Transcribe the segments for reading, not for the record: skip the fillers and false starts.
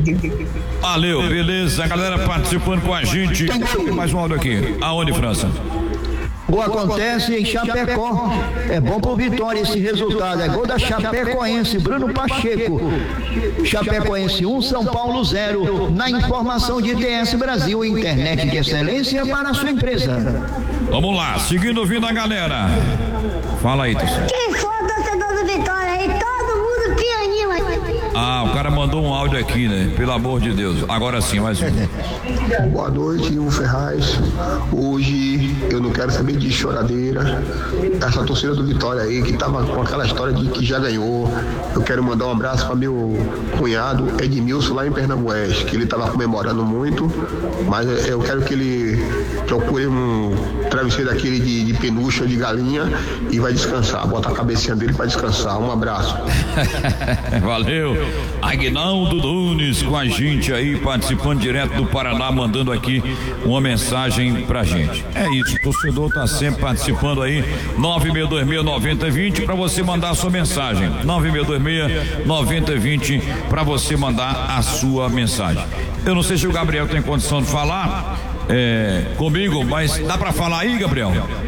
Valeu, beleza, a galera participando com a gente. Tem mais um áudio aqui. Aonde, França? O acontece em Chapecó. É bom pro Vitória esse resultado. É gol da Chapecoense, Bruno Pacheco. Chapecoense 1, São Paulo 0. Na informação de TS Brasil, internet de excelência para a sua empresa. Vamos lá, seguindo ouvindo a galera. Fala aí, Tessé. Quem for torcedor do Vitória aí, todo mundo pianinho aí. Ah, o cara mandou um áudio aqui, né? Pelo amor de Deus. Agora sim, mais um. Boa noite, Ivo Ferraz. Hoje eu não quero saber de choradeira. Essa torcida do Vitória aí, que tava com aquela história de que já ganhou. Eu quero mandar um abraço para meu cunhado Edmilson lá em Pernambués, que ele tava comemorando muito, mas eu quero que ele procure um travesseiro daquele de penucha de galinha e vai descansar. Bota a cabecinha dele para descansar. Um abraço. Valeu. Aguinaldo Nunes com a gente aí, participando direto do Paraná, mandando aqui uma mensagem pra gente. É isso, o torcedor tá sempre participando aí. 9626-9020 pra você mandar a sua mensagem. 9626-9020 pra você mandar a sua mensagem. Eu não sei se o Gabriel tem condição de falar comigo, mas dá pra falar aí, Gabriel?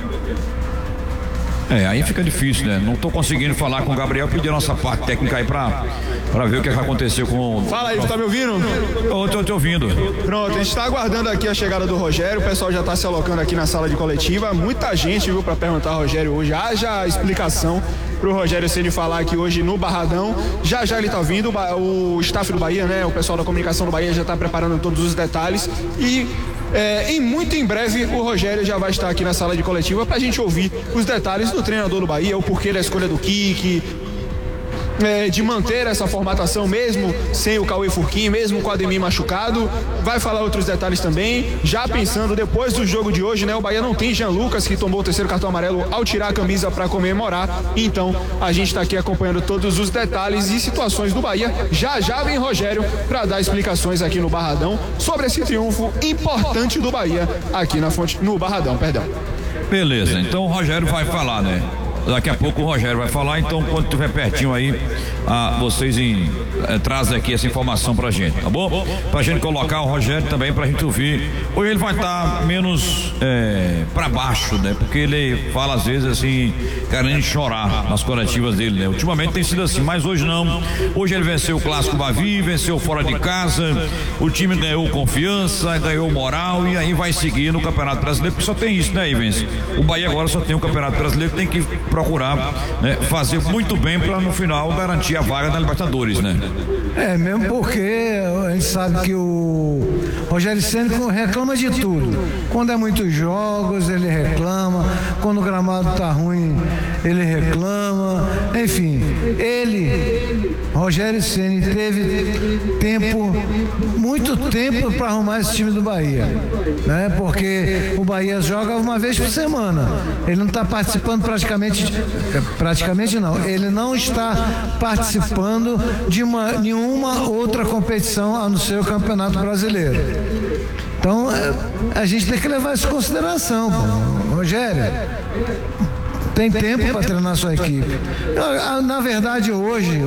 Aí fica difícil, né? Não tô conseguindo falar com o Gabriel, pedir a nossa parte técnica aí pra ver o que aconteceu com... Fala aí, tá me ouvindo? Tô te ouvindo. Pronto, a gente tá aguardando aqui a chegada do Rogério, o pessoal já tá se alocando aqui na sala de coletiva, muita gente, viu, pra perguntar ao Rogério hoje, haja explicação pro Rogério Ceni falar aqui hoje no Barradão. Já ele tá vindo, o staff do Bahia, né, o pessoal da comunicação do Bahia já tá preparando todos os detalhes e... muito em breve o Rogério já vai estar aqui na sala de coletiva pra gente ouvir os detalhes do treinador do Bahia, o porquê da escolha do Kiki, de manter essa formatação mesmo sem o Cauê Furquim, mesmo com o Ademir machucado. Vai falar outros detalhes também, já pensando depois do jogo de hoje, né? O Bahia não tem Jean Lucas, que tomou o terceiro cartão amarelo ao tirar a camisa para comemorar. Então a gente está aqui acompanhando todos os detalhes e situações do Bahia. Já vem Rogério para dar explicações aqui no Barradão sobre esse triunfo importante do Bahia aqui no Barradão, perdão. Beleza, então o Rogério vai falar, né? Daqui a pouco o Rogério vai falar, então quando estiver pertinho aí, vocês trazem aqui essa informação pra gente, tá bom? Pra gente colocar o Rogério também pra gente ouvir. Hoje ele vai estar menos pra baixo, né? Porque ele fala às vezes assim, querendo chorar nas coletivas dele, né? Ultimamente tem sido assim, mas hoje não. Hoje ele venceu o Clássico Bavi, venceu fora de casa, o time ganhou confiança, ganhou moral e aí vai seguir no Campeonato Brasileiro, porque só tem isso, né, Ivens? O Bahia agora só tem o Campeonato Brasileiro, tem que procurar, né, fazer muito bem para no final garantir a vaga da Libertadores, né? Mesmo porque a gente sabe que o Rogério Ceni reclama de tudo. Quando é muitos jogos, ele reclama. Quando o gramado tá ruim, ele reclama. Enfim, Rogério Ceni, teve muito tempo para arrumar esse time do Bahia, né? Porque o Bahia joga uma vez por semana. Ele não está participando praticamente não. Ele não está participando de nenhuma outra competição a não ser o Campeonato Brasileiro. Então, a gente tem que levar isso em consideração, pô. Rogério, tem tempo para treinar sua equipe. Na verdade, hoje,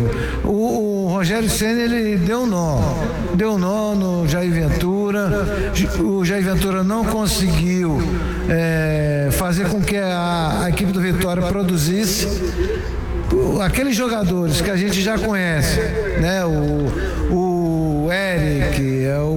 o Rogério Ceni, ele deu nó no Jair Ventura. O Jair Ventura não conseguiu fazer com que a equipe do Vitória produzisse. Aqueles jogadores que a gente já conhece, né? O Eric, o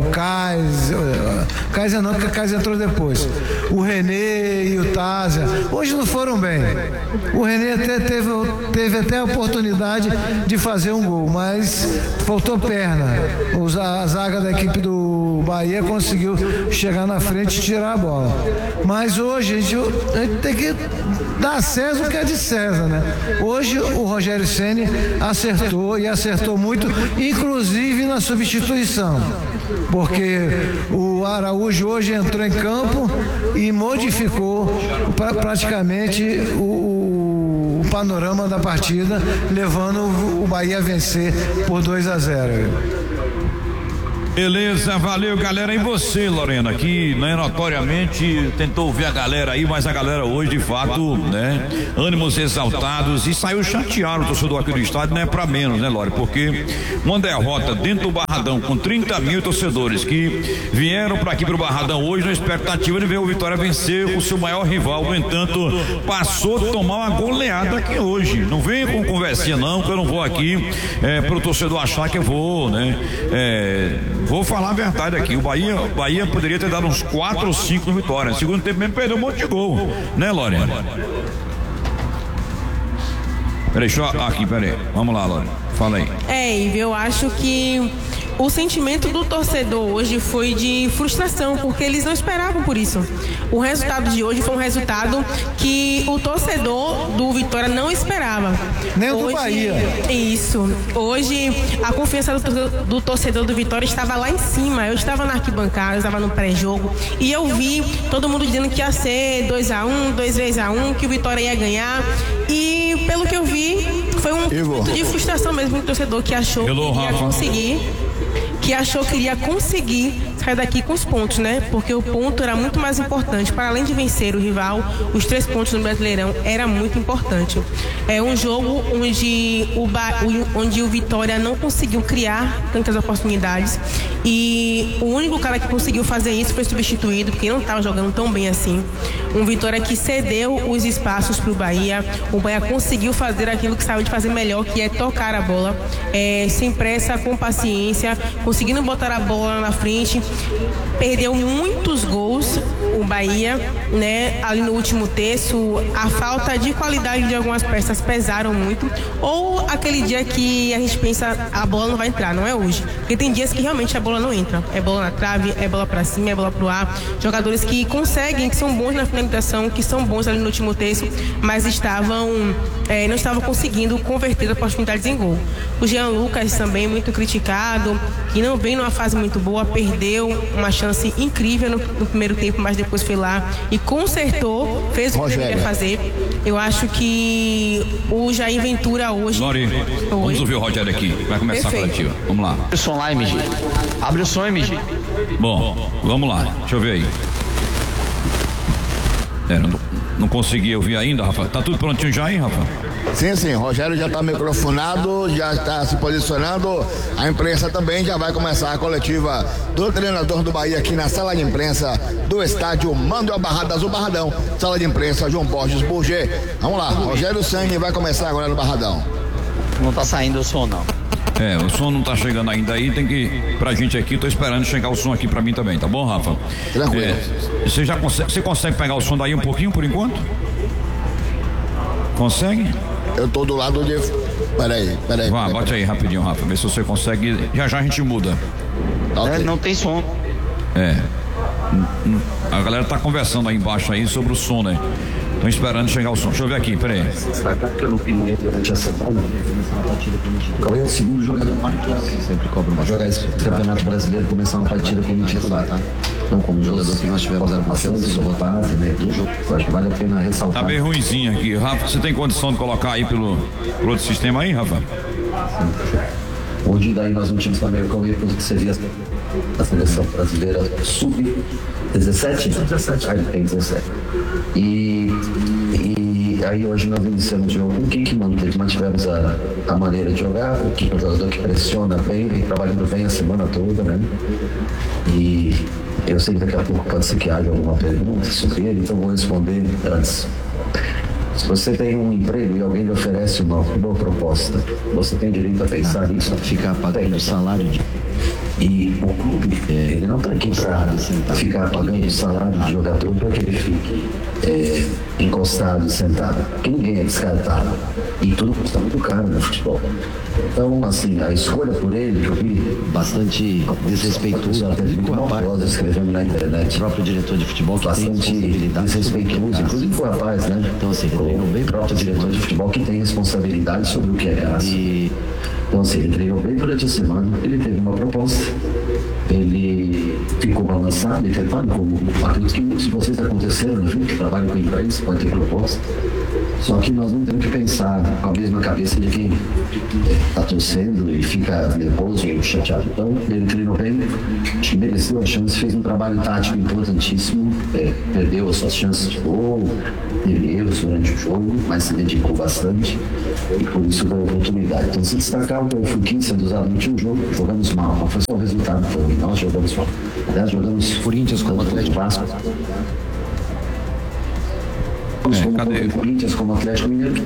Kaiser não, porque o Kaiser entrou depois. O René e o Tázia, hoje não foram bem. O René até teve até a oportunidade de fazer um gol, mas faltou perna. A zaga da equipe do Bahia conseguiu chegar na frente e tirar a bola. Mas hoje a gente tem que dar a César o que é de César, né? Hoje o Rogério Ceni acertou muito, inclusive na substituição, porque o Araújo hoje entrou em campo e modificou praticamente o panorama da partida, levando o Bahia a vencer por 2-0. Beleza, valeu, galera. E você, Lorena, que, né, notoriamente tentou ouvir a galera aí, mas a galera hoje, de fato, né, ânimos exaltados, e saiu chateado o torcedor aqui do estádio, não é pra menos, né, Lore? Porque uma derrota dentro do Barradão com 30 mil torcedores que vieram para aqui pro Barradão hoje na expectativa de ver o Vitória vencer o seu maior rival. No entanto, passou a tomar uma goleada aqui hoje. Não venha com conversinha não, que eu não vou aqui pro torcedor achar que eu vou, né? Vou falar a verdade aqui. O Bahia poderia ter dado uns 4 ou 5 no Vitória. No segundo tempo mesmo perdeu um monte de gol, né, Lorena? Peraí. Vamos lá, Lorena. Fala aí. Ivo, eu acho que o sentimento do torcedor hoje foi de frustração, porque eles não esperavam por isso. O resultado de hoje foi um resultado que o torcedor do Vitória não esperava. Nem o do Bahia. Isso. Hoje a confiança do torcedor do Vitória estava lá em cima. Eu estava na arquibancada, eu estava no pré-jogo e eu vi todo mundo dizendo que ia ser 2-1, 2-1, que o Vitória ia ganhar. E pelo que eu vi, foi um ponto de frustração mesmo do torcedor que achou que iria conseguir sair daqui com os pontos, né? Porque o ponto era muito mais importante. Para além de vencer o rival, os 3 pontos no Brasileirão era muito importante. É um jogo onde o Vitória não conseguiu criar tantas oportunidades e o único cara que conseguiu fazer isso foi substituído, porque não estava jogando tão bem assim. Um Vitória que cedeu os espaços para o Bahia. O Bahia conseguiu fazer aquilo que sabe de fazer melhor, que é tocar a bola, sem pressa, com paciência, conseguindo botar a bola na frente. Perdeu muitos gols o Bahia, né? Ali no último terço, a falta de qualidade de algumas peças pesaram muito. Ou aquele dia que a gente pensa, a bola não vai entrar, não é hoje. Porque tem dias que realmente a bola não entra. É bola na trave, é bola pra cima, é bola pro ar. Jogadores que conseguem, que são bons na finalização, que são bons ali no último terço, mas não estavam conseguindo converter oportunidades em gol. O Jean Lucas também muito criticado, que não vem numa fase muito boa, perdeu uma chance incrível no primeiro tempo, mas depois foi lá e consertou, fez o que deveria fazer. Eu acho que o Jair Ventura hoje... Lori, vamos ouvir o Rogério aqui, vai começar a coletiva. Vamos lá. Abre o som lá, MG. Abre o som, MG. Bom, vamos lá, deixa eu ver aí. Não consegui ouvir ainda, Rafa. Tá tudo prontinho já aí, Rafa? Sim, Rogério já está microfonado, já está se posicionando. A imprensa também já vai começar a coletiva do treinador do Bahia aqui na sala de imprensa do estádio Manuel Barradas, o Barradão. Sala de imprensa João Borges Burger. Vamos lá, Rogério Ceni vai começar agora no Barradão. Não tá saindo o som, não. O som não tá chegando ainda aí, tem que, pra gente aqui, tô esperando chegar o som aqui pra mim também, tá bom, Rafa? Tranquilo. Você consegue pegar o som daí um pouquinho por enquanto? Consegue? Eu tô do lado de... Peraí. Bote aí rapidinho, Rafa, vê se você consegue, já a gente muda. Okay. Não tem som. A galera tá conversando aí embaixo aí sobre o som, né? Estão esperando chegar o som. Deixa eu ver aqui, peraí. Qual é o segundo jogador sempre cobra uma jogar esse campeonato brasileiro, começar uma partida como titular, tá? Não como jogador que nós tivemos ano passado, se botar, né? Acho que vale a pena ressaltar. Tá bem ruimzinho aqui. Rafa, você tem condição de colocar aí pelo outro sistema aí, Rafa? Sim. Hoje daí nós não tínhamos também o que você via a seleção brasileira sub-17? Aí tem 17. E aí hoje nós iniciamos o jogo com quem que mantivemos a maneira de jogar, o que é um jogador que pressiona bem, vem trabalhando bem a semana toda, né? E eu sei que daqui a pouco pode ser que haja alguma pergunta sobre ele, então vou responder antes. Se você tem um emprego e alguém lhe oferece uma boa proposta, você tem direito a pensar nisso, a ficar pagando o salário de... E o clube, ele não está aqui para ficar pagando o salário de jogador para que ele fique encostado e sentado, porque ninguém é descartável. E tudo custa muito caro no futebol. Então, assim, a escolha por ele, que eu vi bastante desrespeitoso, até muito rapaz escrevendo na internet. O próprio diretor de futebol que bastante desrespeitoso, inclusive o rapaz, né? Então, assim, o próprio diretor de futebol que tem responsabilidade sobre o que é gasto. Então, assim, ele treinou bem durante a semana, ele teve uma proposta, ele ficou balançado, ele teve como acredito que muitos de vocês aconteceram, que trabalham com empresas, pode ter proposta. Só que nós não temos que pensar com a mesma cabeça de quem está torcendo e fica nervoso ou chateado. Então, ele treinou bem, mereceu a chance, fez um trabalho tático importantíssimo, perdeu as suas chances de gol, teve erros durante o jogo, mas se dedicou bastante e por isso deu oportunidade. Então, se destacar o Furquim sendo usado no último jogo, jogamos mal, não foi só o resultado, foi nós jogamos mal. Aliás, jogamos Corinthians contra o Atlético Vasco. Cadê? Corinthians como Atlético Mineiro.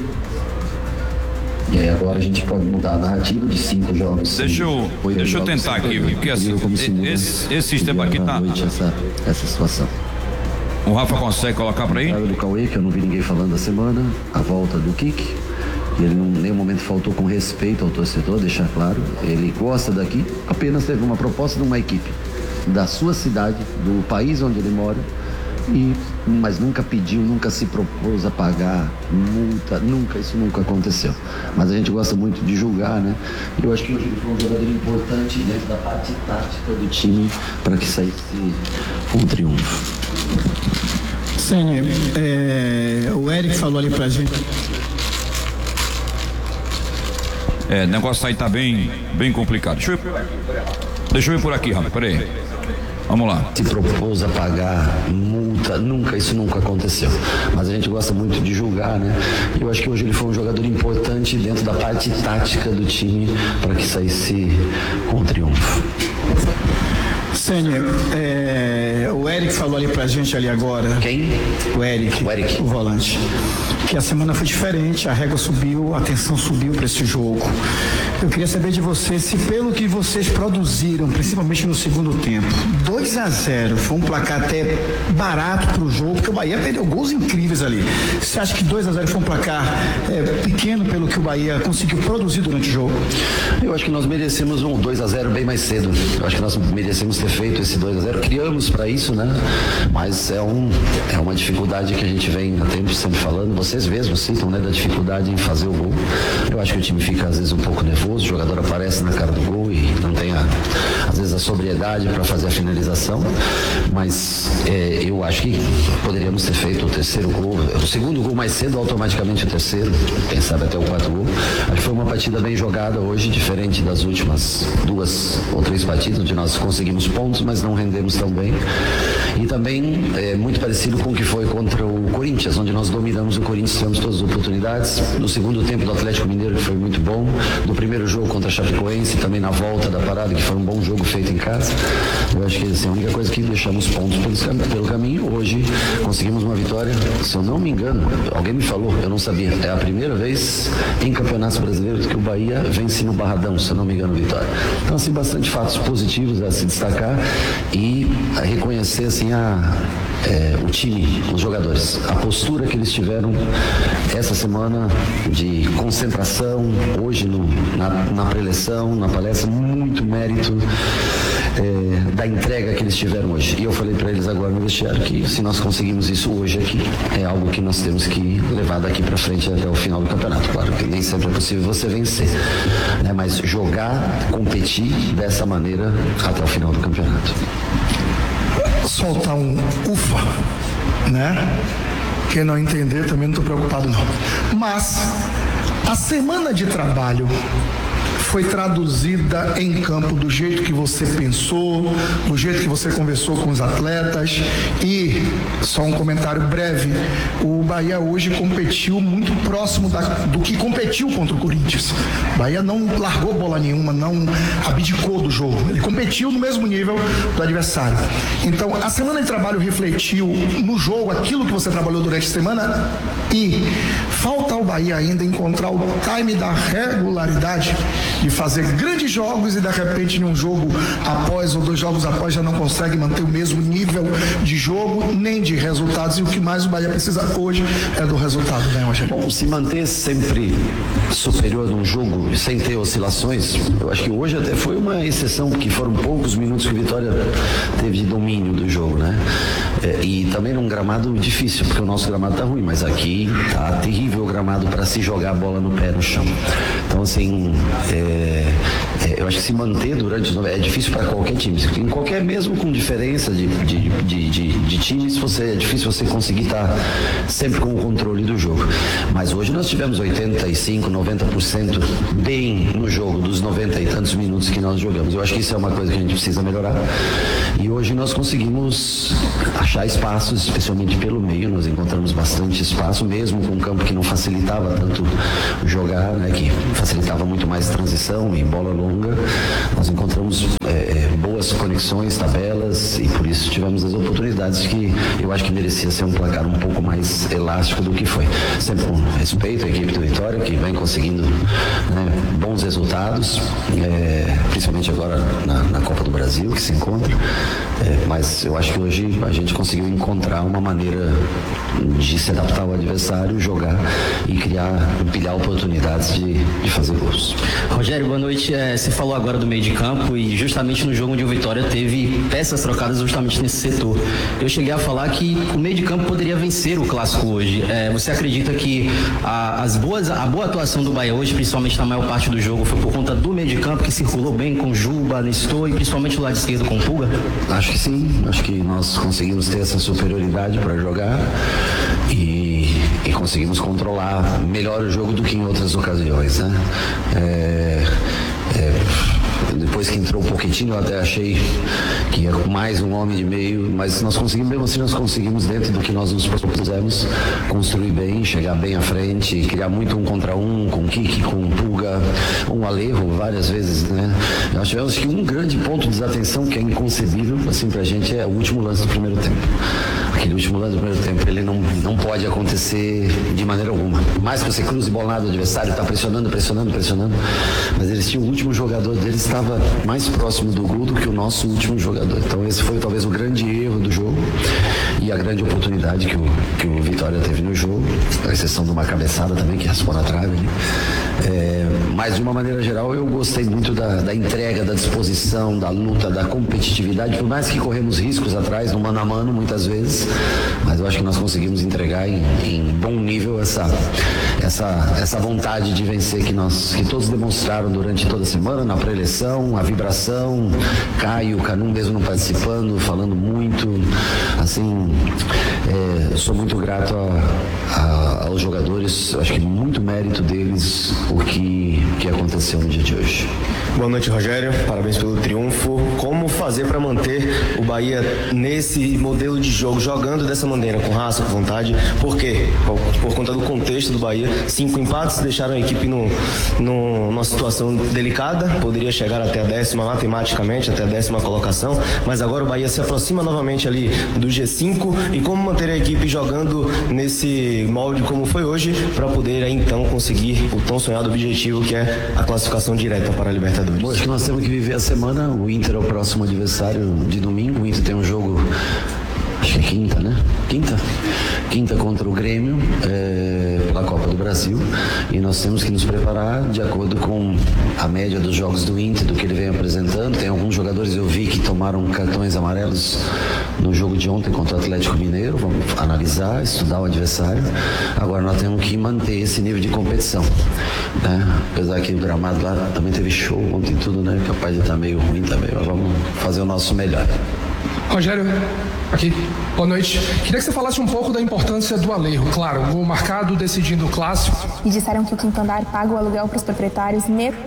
E aí agora a gente pode mudar a narrativa de 5 jogos. Deixa eu tentar aqui, porque assim, esse sistema aqui tá. Essa situação. O Rafa consegue colocar para aí? Do Cauê, que eu não vi ninguém falando da semana, a volta do Kik. Ele em nenhum momento faltou com respeito ao torcedor, deixar claro. Ele gosta daqui, apenas teve uma proposta de uma equipe da sua cidade, do país onde ele mora, mas nunca pediu, nunca se propôs a pagar multa, isso nunca aconteceu. Mas a gente gosta muito de julgar, né? Eu acho que hoje ele foi um jogador importante dentro da parte tática do time para que saísse um triunfo. Sim, o Eric falou ali pra gente. O negócio aí tá bem complicado. Deixa eu ir por aqui, Rafa, peraí. Vamos lá. Se propôs a pagar multa, isso nunca aconteceu. Mas a gente gosta muito de julgar, né? E eu acho que hoje ele foi um jogador importante dentro da parte tática do time para que saísse com triunfo. Sênia, o Eric falou ali pra gente ali agora. Quem? O Eric, o volante. Que a semana foi diferente, a régua subiu, a tensão subiu para esse jogo. Eu queria saber de vocês se pelo que vocês produziram, principalmente no segundo tempo, 2-0, foi um placar até barato pro jogo, porque o Bahia perdeu gols incríveis ali. Você acha que 2-0 foi um placar pequeno pelo que o Bahia conseguiu produzir durante o jogo? Eu acho que nós merecemos um 2-0 bem mais cedo. Eu acho que nós merecemos ter feito esse 2-0. Criamos para isso, né? Mas é uma dificuldade que a gente vem há tempo sempre falando. Vocês mesmos citam, né? Da dificuldade em fazer o gol. Eu acho que o time fica às vezes um pouco nervoso, o jogador aparece na cara do gol e não tem às vezes a sobriedade para fazer a finalização. Mas eu acho que poderíamos ter feito o terceiro gol, o segundo gol mais cedo, automaticamente o terceiro, quem sabe até o quarto gol. Acho que foi uma partida bem jogada hoje, diferente das últimas 2 ou 3 partidas, onde nós conseguimos pontos, mas não rendemos tão bem. E também muito parecido com o que foi contra o Corinthians, onde nós dominamos o Corinthians, tivemos todas as oportunidades. No segundo tempo do Atlético Mineiro, que foi muito bom. No primeiro jogo contra a Chapecoense, também na volta da parada, que foi um bom jogo feito em casa. Eu acho que assim, a única coisa que deixamos pontos pelo caminho. Hoje conseguimos uma vitória, se eu não me engano, alguém me falou, eu não sabia, é a primeira vez em campeonatos brasileiros que o Bahia vence no Barradão, se eu não me engano, vitória. Então assim, bastante fatos positivos a se destacar e a reconhecer assim o time, os jogadores, a postura que eles tiveram essa semana de concentração, hoje na preleção, na palestra, muito mérito da entrega que eles tiveram hoje. E eu falei para eles agora no vestiário que se nós conseguimos isso hoje aqui, é algo que nós temos que levar daqui para frente até o final do campeonato. Claro que nem sempre é possível você vencer, né? Mas jogar, competir dessa maneira até o final do campeonato. Soltar um ufa, né? Quem não entender também não estou preocupado não. Mas a semana de trabalho foi traduzida em campo do jeito que você pensou, do jeito que você conversou com os atletas. E só um comentário breve, o Bahia hoje competiu muito próximo do que competiu contra o Corinthians. O Bahia não largou bola nenhuma, não abdicou do jogo, ele competiu no mesmo nível do adversário. Então a semana de trabalho refletiu no jogo aquilo que você trabalhou durante a semana, e falta ao Bahia ainda encontrar o time da regularidade de fazer grandes jogos e de repente em um jogo após ou 2 jogos após já não consegue manter o mesmo nível de jogo nem de resultados, e o que mais o Bahia precisa hoje é do resultado, né, Rogério? Bom, se manter sempre superior num jogo sem ter oscilações, eu acho que hoje até foi uma exceção, porque foram poucos minutos que o Vitória teve de domínio do jogo, né? E também num gramado difícil, porque o nosso gramado tá ruim, mas aqui tá terrível o gramado para se jogar a bola no pé no chão. Então, assim, eu acho que se manter durante é difícil para qualquer time. Em qualquer, mesmo com diferença de times, é difícil você conseguir estar sempre com o controle do jogo. Mas hoje nós tivemos 85, 90% bem no jogo, dos 90 e tantos minutos que nós jogamos. Eu acho que isso é uma coisa que a gente precisa melhorar. E hoje nós conseguimos achar espaços, especialmente pelo meio. Nós encontramos bastante espaço, mesmo com um campo que não facilitava tanto jogar, né, que facilitava muito mais transição e bola longa. Nós encontramos boas conexões, tabelas, e por isso tivemos as oportunidades que eu acho que merecia ser um placar um pouco mais elástico do que foi. Sempre com respeito à equipe do Vitória, que vem conseguindo, né, bons resultados, principalmente agora na Copa do Brasil, que se encontra. Mas eu acho que hoje a gente conseguiu encontrar uma maneira de se adaptar ao adversário, jogar e empilhar oportunidades de fazer gols. Rogério, boa noite. Você falou agora do meio de campo e justamente no jogo onde o Vitória teve peças trocadas justamente nesse setor. Eu cheguei a falar que o meio de campo poderia vencer o clássico hoje. Você acredita que a boa atuação do Bahia hoje, principalmente na maior parte do jogo, foi por conta do meio de campo, que circulou bem com Juba, Nestor e principalmente o lado esquerdo com Pulga? Acho que sim. Acho que nós conseguimos ter essa superioridade para jogar e conseguimos controlar melhor o jogo do que em outras ocasiões, né? Depois que entrou o Pochettino, eu até achei que ia mais um homem de meio, mas nós conseguimos, mesmo assim, nós conseguimos, dentro do que nós nos propusemos, construir bem, chegar bem à frente, criar muito um contra um, com Kiki, com Pulga, um Alejo, várias vezes, né? Nós tivemos que um grande ponto de desatenção, que é inconcebível, assim, pra gente, é o último lance do primeiro tempo. Aquele último lance do primeiro tempo, ele não pode acontecer de maneira alguma. Por mais que você cruze bola do adversário, tá pressionando, mas eles tinham o último jogador deles, estava mais próximo do gol do que o nosso último jogador. Então esse foi talvez o grande erro do jogo e a grande oportunidade que o Vitória teve no jogo, a exceção de uma cabeçada também que raspou na trave, né? Mas de uma maneira geral eu gostei muito da entrega, da disposição, da luta, da competitividade, por mais que corremos riscos atrás no mano a mano muitas vezes, mas eu acho que nós conseguimos entregar em bom nível essa vontade de vencer que todos demonstraram durante toda a semana, na pré-eleição, a vibração, Caio, Canum mesmo não participando, falando muito, assim, sou muito grato aos jogadores, acho que muito mérito deles o que aconteceu no dia de hoje. Boa noite, Rogério, parabéns pelo triunfo. Como fazer para manter o Bahia nesse modelo de jogo, jogando dessa maneira, com raça, com vontade? Por quê? Por conta do contexto do Bahia, 5 empates deixaram a equipe numa situação delicada, poderia chegar até a 10ª matematicamente, até a 10ª colocação, mas agora o Bahia se aproxima novamente ali do G5, e como manter a equipe jogando nesse molde como foi hoje, para poder aí, então conseguir o tão sonhado objetivo que é a classificação direta para a Libertadores. Bom, acho que nós temos que viver a semana. O Inter é o próximo adversário de domingo. O Inter tem um jogo, acho que é quinta, né? Quinta contra o Grêmio, pela Copa do Brasil, e nós temos que nos preparar de acordo com a média dos jogos do Inter, do que ele vem apresentando. Tem alguns jogadores, eu vi, que tomaram cartões amarelos no jogo de ontem contra o Atlético Mineiro. Vamos analisar, estudar o adversário. Agora nós temos que manter esse nível de competição, né? Apesar que o gramado lá também teve show ontem, tudo, né? Capaz de estar meio ruim também, mas vamos fazer o nosso melhor. Rogério, aqui, boa noite. Queria que você falasse um pouco da importância do Alejo. Claro, gol marcado, decidindo o clássico. E disseram que o quinto andar paga o aluguel para os proprietários.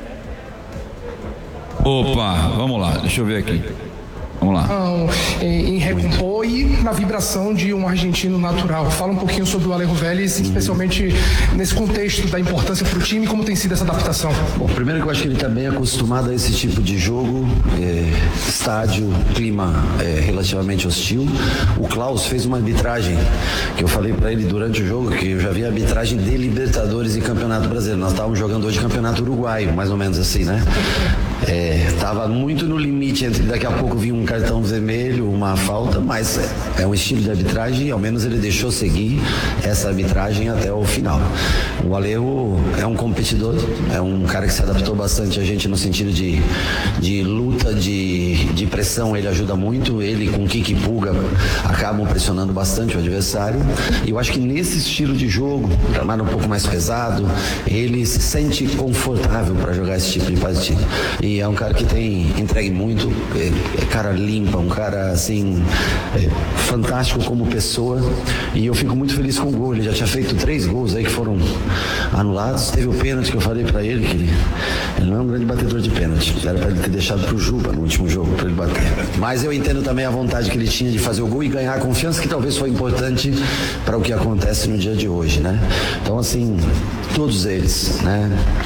Opa, vamos lá, deixa eu ver aqui. Vamos lá. Em recompor e na vibração de um argentino natural. Fala um pouquinho sobre o Alejo Vélez, especialmente nesse contexto da importância para o time, como tem sido essa adaptação. Bom, primeiro que eu acho que ele está bem acostumado a esse tipo de jogo, estádio, clima relativamente hostil. O Klaus fez uma arbitragem, que eu falei para ele durante o jogo, que eu já vi a arbitragem de Libertadores e Campeonato Brasileiro. Nós estávamos jogando hoje Campeonato Uruguaio, mais ou menos assim, né? Estava muito no limite entre daqui a pouco vir um cartão vermelho, uma falta, mas é um estilo de arbitragem e ao menos ele deixou seguir essa arbitragem até o final. O Alejo é um competidor, é um cara que se adaptou bastante a gente no sentido de luta, de pressão, ele ajuda muito, ele com kick e pulga acabam pressionando bastante o adversário, e eu acho que nesse estilo de jogo, um pouco mais pesado, ele se sente confortável para jogar esse tipo de partida, e é um cara que tem entregue muito, é cara limpa, um cara assim fantástico como pessoa, e eu fico muito feliz com o gol. Ele já tinha feito 3 gols aí que foram anulados, teve o pênalti que eu falei para ele que ele não é um grande batedor de pênalti, era para ele ter deixado pro Juba no último jogo para ele bater, mas eu entendo também a vontade que ele tinha de fazer o gol e ganhar a confiança, que talvez foi importante para o que acontece no dia de hoje, né? Então assim, todos eles, né?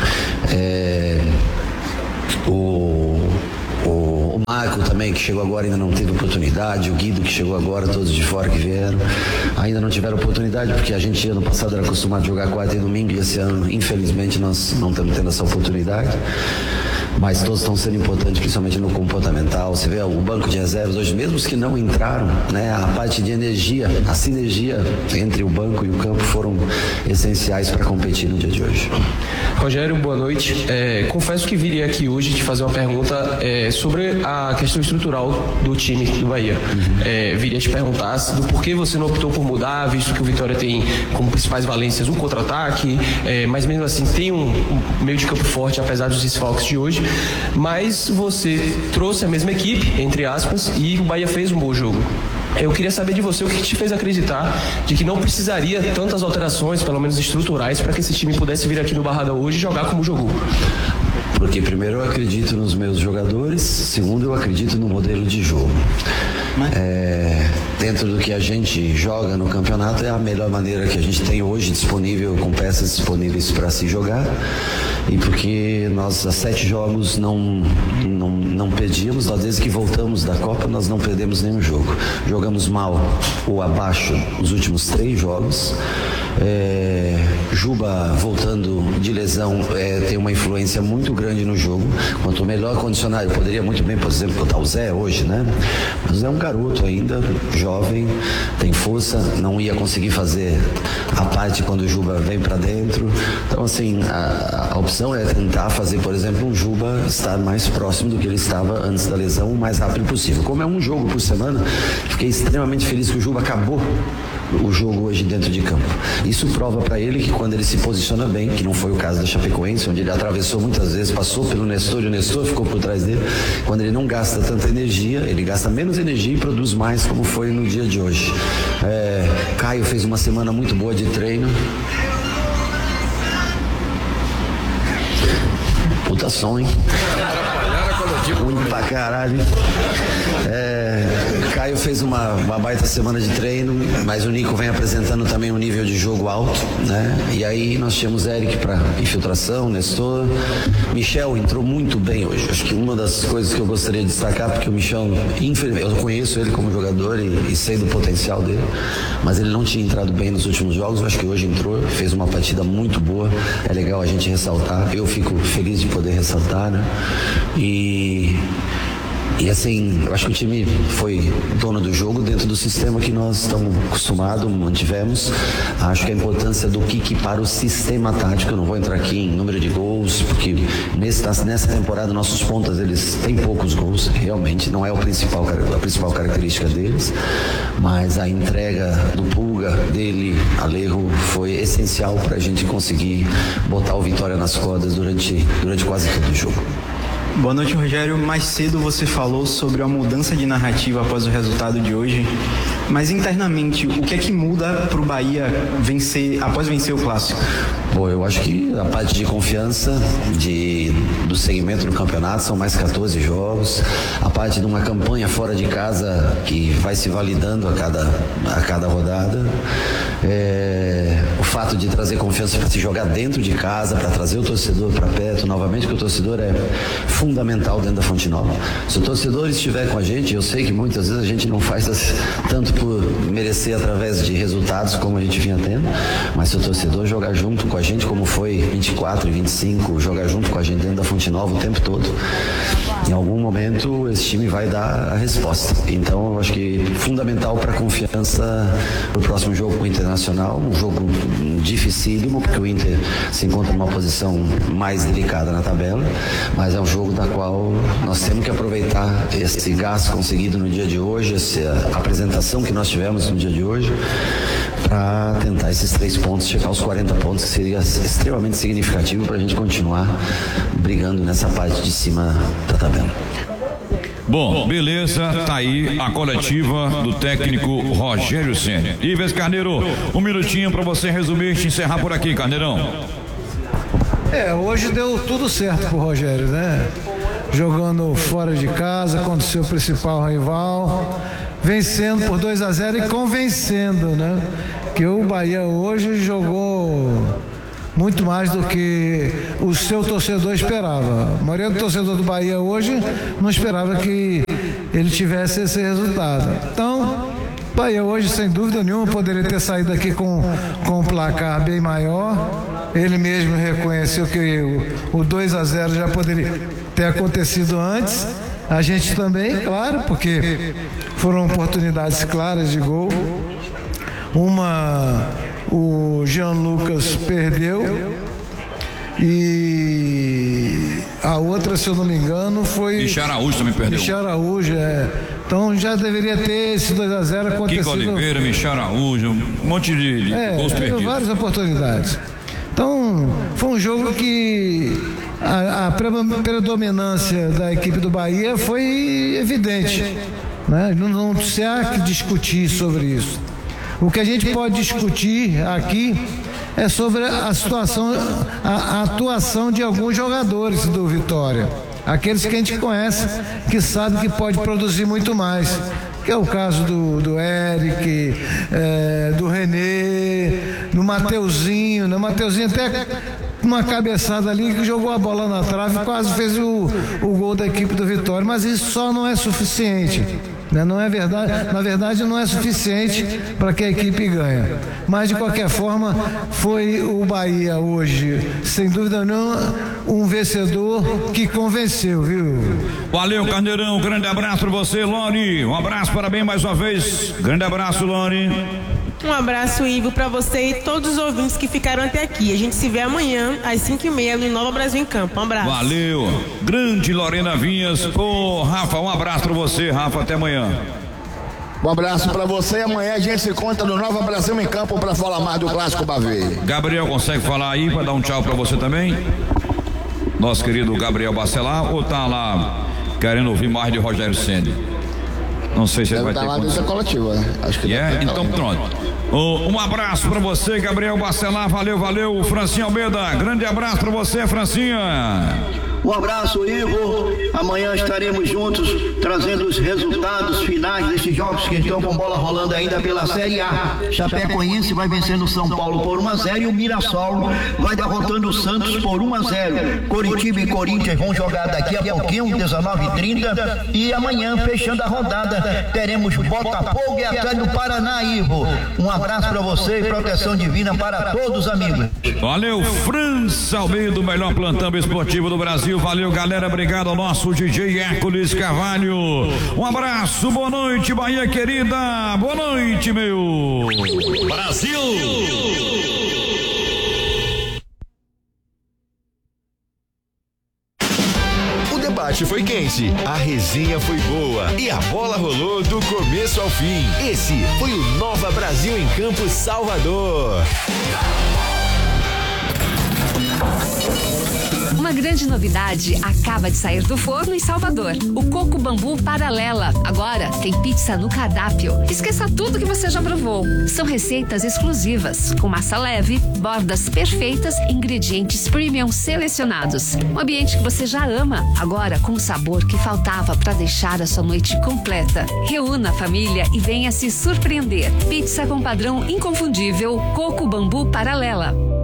O Marco também, que chegou agora, ainda não teve oportunidade. O Guido, que chegou agora, todos de fora que vieram, ainda não tiveram oportunidade, porque a gente ano passado era acostumado a jogar quarta e domingo, e esse ano, infelizmente, nós não estamos tendo essa oportunidade. Mas todos estão sendo importantes, principalmente no comportamental. Você vê o banco de reservas hoje, mesmo os que não entraram, né, a parte de energia, a sinergia entre o banco e o campo foram essenciais para competir no dia de hoje. Rogério, boa noite. Confesso que viria aqui hoje te fazer uma pergunta sobre a questão estrutural do time do Bahia. Viria te perguntar do porquê você não optou por mudar, visto que o Vitória tem como principais valências um contra-ataque, mas mesmo assim tem um meio de campo forte, apesar dos desfalques de hoje. Mas você trouxe a mesma equipe, entre aspas, e o Bahia fez um bom jogo. Eu queria saber de você o que te fez acreditar de que não precisaria tantas alterações, pelo menos estruturais, para que esse time pudesse vir aqui no Barradão hoje e jogar como jogou. Porque primeiro eu acredito nos meus jogadores, segundo eu acredito no modelo de jogo. Dentro do que a gente joga no campeonato, é a melhor maneira que a gente tem hoje disponível, com peças disponíveis para se jogar. E porque nós há 7 jogos não perdíamos, desde que voltamos da Copa nós não perdemos nenhum jogo. Jogamos mal ou abaixo os últimos 3 jogos. Juba voltando de lesão tem uma influência muito grande no jogo. Quanto melhor condicionado, eu poderia muito bem, por exemplo, botar o Zé hoje, né? Mas é um garoto ainda, jovem, tem força, não ia conseguir fazer a parte quando o Juba vem para dentro. Então assim, a opção é tentar fazer, por exemplo, um Juba estar mais próximo do que ele estava antes da lesão, o mais rápido possível. Como é um jogo por semana, fiquei extremamente feliz que o Juba acabou o jogo hoje dentro de campo. Isso prova para ele que quando ele se posiciona bem, que não foi o caso da Chapecoense, onde ele atravessou muitas vezes, passou pelo Nestor e o Nestor ficou por trás dele, quando ele não gasta tanta energia, ele gasta menos energia e produz mais, como foi no dia de hoje. Caio fez uma semana muito boa de treino. Puta som, hein? Ruim pra caralho. Caio fez uma baita semana de treino, mas o Nico vem apresentando também um nível de jogo alto, né? E aí nós tínhamos Eric para infiltração, Nestor. Michel entrou muito bem hoje. Acho que uma das coisas que eu gostaria de destacar, porque o Michel, infelizmente, eu conheço ele como jogador e sei do potencial dele, mas ele não tinha entrado bem nos últimos jogos. Eu acho que hoje entrou, fez uma partida muito boa. É legal a gente ressaltar. Eu fico feliz de poder ressaltar, né? E assim, eu acho que o time foi dono do jogo dentro do sistema que nós estamos acostumados, mantivemos. Acho que a importância do kick para o sistema tático, eu não vou entrar aqui em número de gols, porque nessa temporada nossos pontas, eles têm poucos gols, realmente, não é a principal característica deles, mas a entrega do Pulga, dele, Alejo, foi essencial para a gente conseguir botar o Vitória nas cordas durante quase todo o jogo. Boa noite, Rogério. Mais cedo você falou sobre a mudança de narrativa após o resultado de hoje, mas internamente, o que é que muda para o Bahia após vencer o Clássico? Bom, eu acho que a parte de confiança do segmento do campeonato, são mais 14 jogos, a parte de uma campanha fora de casa que vai se validando a cada rodada, o fato de trazer confiança para se jogar dentro de casa, para trazer o torcedor para perto novamente, que o torcedor é fundamental dentro da Fonte Nova. Se o torcedor estiver com a gente, eu sei que muitas vezes a gente não faz tanto por merecer através de resultados como a gente vinha tendo, mas se o torcedor jogar junto com a gente, como foi 24 e 25, jogar junto com a gente dentro da Fonte Nova o tempo todo. Em algum momento esse time vai dar a resposta. Então eu acho que fundamental para a confiança no próximo jogo com o Internacional, um jogo dificílimo, porque o Inter se encontra numa posição mais delicada na tabela, mas é um jogo da qual nós temos que aproveitar esse gás conseguido no dia de hoje, essa apresentação que nós tivemos no dia de hoje, para tentar esses 3 pontos, chegar aos 40 pontos, que seria extremamente significativo para a gente continuar brigando nessa parte de cima da tabela. Bom, beleza, tá aí a coletiva do técnico Rogério Ceni. Ives Carneiro, um minutinho para você resumir e encerrar por aqui, Carneirão. Hoje deu tudo certo pro Rogério, né? Jogando fora de casa contra o seu principal rival, vencendo por 2-0 e convencendo, né? Que o Bahia hoje jogou muito mais do que o seu torcedor esperava. A maioria do torcedor do Bahia hoje não esperava que ele tivesse esse resultado. Então, o Bahia hoje, sem dúvida nenhuma, poderia ter saído aqui com um placar bem maior. Ele mesmo reconheceu que o 2-0 já poderia ter acontecido antes. A gente também, claro, porque foram oportunidades claras de gol. Uma, o Jean Lucas perdeu e a outra, se eu não me engano, foi... Michel Araújo também perdeu. Michel Araújo, Então já deveria ter esse 2-0 acontecido. Kiko Oliveira, Michel Araújo, um monte de gols perdidos. Várias oportunidades. Então, foi um jogo que a predominância da equipe do Bahia foi evidente, né? Não se há que discutir sobre isso. O que a gente pode discutir aqui é sobre a situação, a atuação de alguns jogadores do Vitória. Aqueles que a gente conhece, que sabe que pode produzir muito mais. Que é o caso do Eric, do René, do Mateuzinho, né? Mateuzinho até uma cabeçada ali que jogou a bola na trave e quase fez o gol da equipe do Vitória, mas isso só não é suficiente, né? Não é verdade, na verdade não é suficiente para que a equipe ganhe. Mas de qualquer forma foi o Bahia hoje, sem dúvida nenhuma, um vencedor que convenceu, viu? Valeu, Carneirão, grande abraço para você, Lori, um abraço, parabéns mais uma vez, grande abraço, Lori. Um abraço, Ivo, para você e todos os ouvintes que ficaram até aqui. A gente se vê amanhã às 5h30 no Nova Brasil em Campo. Um abraço. Valeu, grande Lorena Vinhas. Rafa, um abraço para você, Rafa, até amanhã. Um abraço para você e amanhã a gente se encontra no Nova Brasil em Campo para falar mais do Clássico Bavé. Gabriel, consegue falar aí para dar um tchau para você também? Nosso querido Gabriel Bacelar, ou tá lá querendo ouvir mais de Rogério Ceni? Não sei se ele vai ter condição. Coletiva, né? Acho que então pronto. Um abraço para você, Gabriel Bacelar, valeu, Francinha Almeida, grande abraço para você, Francinha. Um abraço, Igor. Amanhã estaremos juntos trazendo os resultados finais desses jogos que estão com bola rolando ainda pela Série A. Chapecoense vai vencendo o São Paulo por 1-0 e o Mirassol vai derrotando o Santos por 1-0. Coritiba e Corinthians vão jogar daqui a pouquinho, 19h30. E amanhã, fechando a rodada, teremos Botafogo e Atlético do Paraná, Igor. Um abraço para você e proteção divina para todos, amigos. Valeu, França Almeida, o melhor plantão esportivo do Brasil. Valeu, galera, obrigado ao nosso DJ Hércules Carvalho. Um abraço, boa noite, Bahia querida, boa noite, meu Brasil. O debate foi quente, a resenha foi boa e a bola rolou do começo ao fim. Esse foi o Nova Brasil em Campo, Salvador. Uma grande novidade acaba de sair do forno em Salvador. O Coco Bambu Paralela. Agora tem pizza no cardápio. Esqueça tudo que você já provou. São receitas exclusivas, com massa leve, bordas perfeitas, ingredientes premium selecionados. Um ambiente que você já ama, agora com o sabor que faltava para deixar a sua noite completa. Reúna a família e venha se surpreender. Pizza com padrão inconfundível, Coco Bambu Paralela.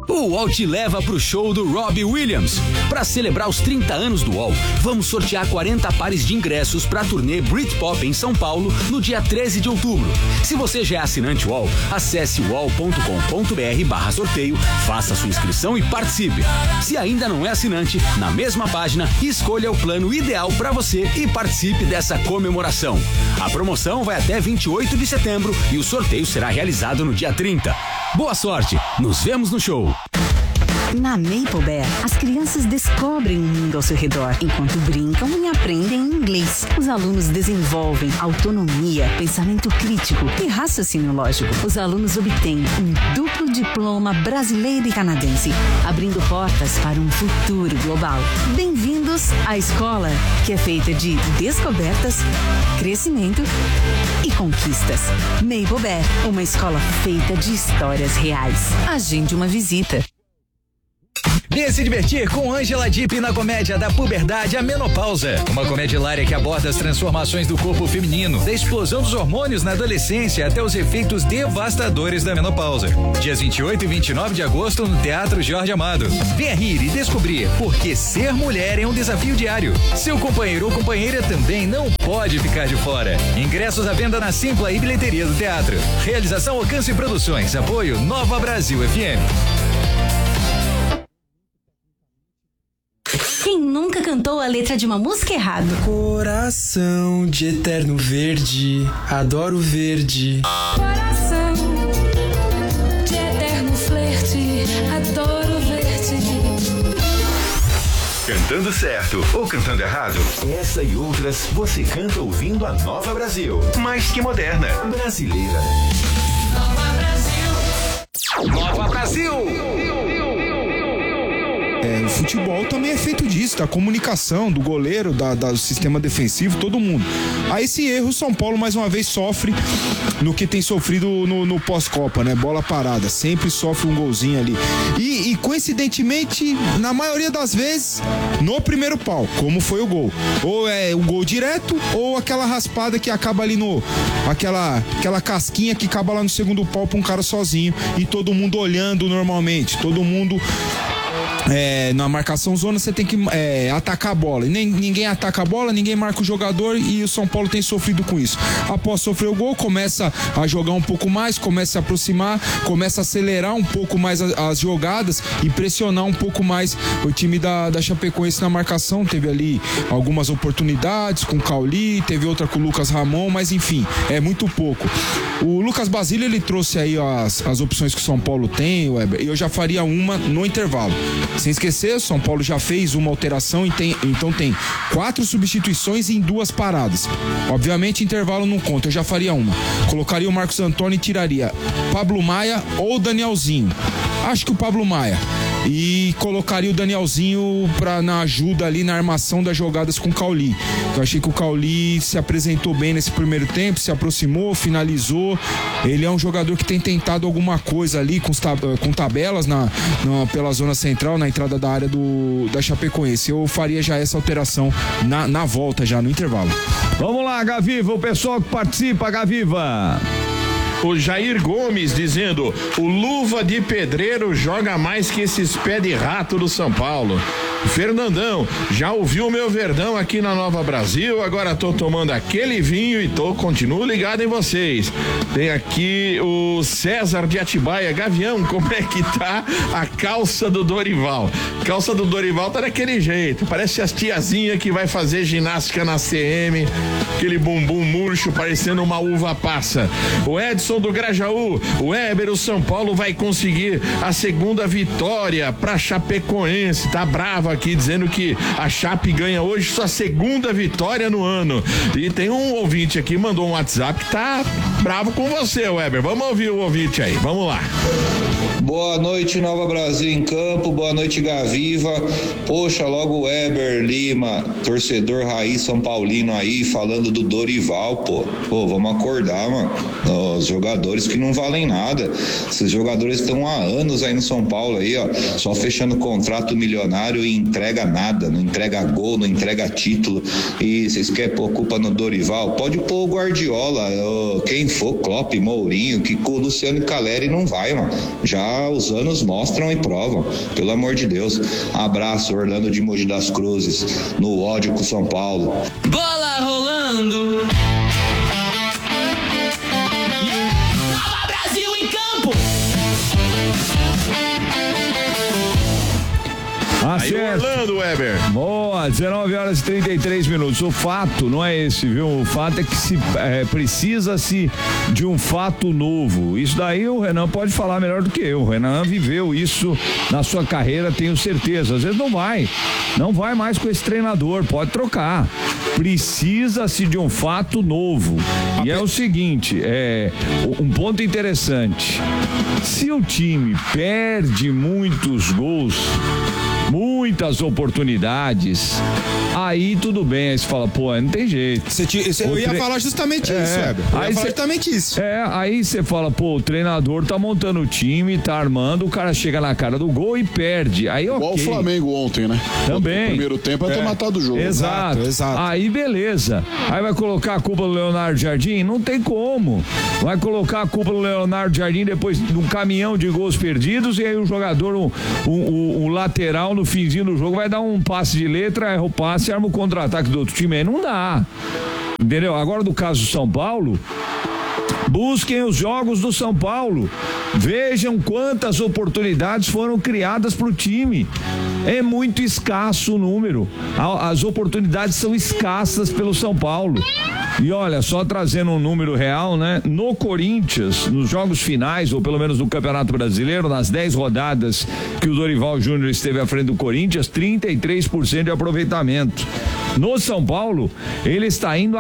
O UOL te leva pro show do Robbie Williams. Para celebrar os 30 anos do UOL, vamos sortear 40 pares de ingressos para a turnê Britpop em São Paulo no dia 13 de outubro. Se você já é assinante UOL, acesse uol.com.br/sorteio, faça sua inscrição e participe. Se ainda não é assinante, na mesma página, escolha o plano ideal para você e participe dessa comemoração. A promoção vai até 28 de setembro e o sorteio será realizado no dia 30. Boa sorte, nos vemos no show. Na Maple Bear, as crianças descobrem o mundo ao seu redor, enquanto brincam e aprendem inglês. Os alunos desenvolvem autonomia, pensamento crítico e raciocínio lógico. Os alunos obtêm um duplo diploma brasileiro e canadense, abrindo portas para um futuro global. Bem-vindos à escola, que é feita de descobertas, crescimento e conquistas. Maple Bear, uma escola feita de histórias reais. Agende uma visita. Venha se divertir com Ângela Dipp na comédia da puberdade à menopausa. Uma comédia hilária que aborda as transformações do corpo feminino, da explosão dos hormônios na adolescência até os efeitos devastadores da menopausa. Dias 28 e 29 de agosto no Teatro Jorge Amado. Venha rir e descobrir por que ser mulher é um desafio diário. Seu companheiro ou companheira também não pode ficar de fora. Ingressos à venda na Simpla e bilheteria do teatro. Realização Alcance Produções. Apoio Nova Brasil FM. Quem nunca cantou a letra de uma música errado? Coração de eterno verde, adoro verde. Coração de eterno flerte, adoro verde. Cantando certo ou cantando errado? Essa e outras você canta ouvindo a Nova Brasil. Mais que moderna, brasileira. Nova Brasil. Nova Brasil. O futebol também é feito disso, da comunicação, do goleiro, do sistema defensivo, todo mundo. Aí esse erro o São Paulo mais uma vez sofre no que tem sofrido no pós-Copa, né? Bola parada, sempre sofre um golzinho ali. E coincidentemente, na maioria das vezes, no primeiro pau, como foi o gol. Ou é o gol direto, ou aquela raspada que acaba ali aquela casquinha que acaba lá no segundo pau pra um cara sozinho e todo mundo olhando normalmente, todo mundo... na marcação zona você tem que atacar a bola. Ninguém ataca a bola, ninguém marca o jogador e o São Paulo tem sofrido com isso. Após sofrer o gol, começa a jogar um pouco mais, começa a se aproximar, começa a acelerar um pouco mais as jogadas e pressionar um pouco mais o time da Chapecoense na marcação. Teve ali algumas oportunidades com o Cauli, teve outra com o Lucas Ramon, mas enfim, é muito pouco. O Lucas Basílio, ele trouxe aí as opções que o São Paulo tem, Weber, e eu já faria uma no intervalo. Sem esquecer, o São Paulo já fez uma alteração e então tem 4 substituições em 2 paradas. Obviamente, intervalo não conta, eu já faria uma. Colocaria o Marcos Antônio e tiraria Pablo Maia ou Danielzinho. Acho que o Pablo Maia. E colocaria o Danielzinho na ajuda ali na armação das jogadas com o Cauli. Eu achei que o Cauli se apresentou bem nesse primeiro tempo, se aproximou, finalizou. Ele é um jogador que tem tentado alguma coisa ali com tabelas pela zona central, na entrada da área da Chapecoense. Eu faria já essa alteração na volta, já no intervalo. Vamos lá, Gaviva, o pessoal que participa, Gaviva. O Jair Gomes dizendo: o Luva de Pedreiro joga mais que esses pé de rato do São Paulo. Fernandão, já ouviu o meu Verdão aqui na Nova Brasil, agora tô tomando aquele vinho e continuo ligado em vocês. Tem aqui o César de Atibaia. Gavião, como é que tá a calça do Dorival? Calça do Dorival tá daquele jeito, parece as tiazinhas que vai fazer ginástica na CM, aquele bumbum murcho parecendo uma uva passa. O Edson do Grajaú, o Weber, o São Paulo vai conseguir a segunda vitória pra Chapecoense, tá bravo aqui dizendo que a Chape ganha hoje sua segunda vitória no ano. E tem um ouvinte aqui, mandou um WhatsApp que tá bravo com você, Weber. Vamos ouvir o ouvinte aí, vamos lá. Boa noite, Nova Brasil em campo, boa noite, Gaviva. Poxa, logo o Weber Lima, torcedor raiz São Paulino aí, falando do Dorival, pô, vamos acordar, mano. Os jogadores que não valem nada. Esses jogadores estão há anos aí no São Paulo aí, ó, só fechando contrato milionário e entrega nada, não entrega gol, não entrega título. E vocês querem pôr culpa no Dorival? Pode pôr o Guardiola, quem for, Klopp, Mourinho, que com o Luciano Caleri não vai, mano. Já os anos mostram e provam, pelo amor de Deus. Abraço, Orlando de Mogi das Cruzes, no ódio com São Paulo. Bola rolando. Nova Brasil em campo. Aí Orlando, Weber. Boa, 19h33. O fato não é esse, viu? O fato é que precisa-se de um fato novo. Isso daí o Renan pode falar melhor do que eu. O Renan viveu isso na sua carreira, tenho certeza. Às vezes não vai mais com esse treinador, pode trocar. Precisa-se de um fato novo. E é o seguinte, um ponto interessante. Se o time perde muitos gols, muitas oportunidades, aí tudo bem, aí você fala, pô, não tem jeito. Eu ia falar justamente isso, Weber. Aí você fala, pô, o treinador tá montando o time, tá armando, o cara chega na cara do gol e perde. Aí, igual o Flamengo ontem, né? Também. No primeiro tempo é ter matado o jogo. Exato. Aí beleza. Aí vai colocar a culpa do Leonardo Jardim? Não tem como. Vai colocar a culpa do Leonardo Jardim depois de um caminhão de gols perdidos, e aí o jogador, um lateral no finzinho do jogo vai dar um passe de letra, erra o passe e arma o contra-ataque do outro time. Aí não dá. Entendeu? Agora do caso do São Paulo, busquem os jogos do São Paulo. Vejam quantas oportunidades foram criadas para o time. É muito escasso o número. As oportunidades são escassas pelo São Paulo. E olha, só trazendo um número real, né? No Corinthians, nos jogos finais, ou pelo menos no Campeonato Brasileiro, nas 10 rodadas que o Dorival Júnior esteve à frente do Corinthians, 33% de aproveitamento. No São Paulo, ele está indo a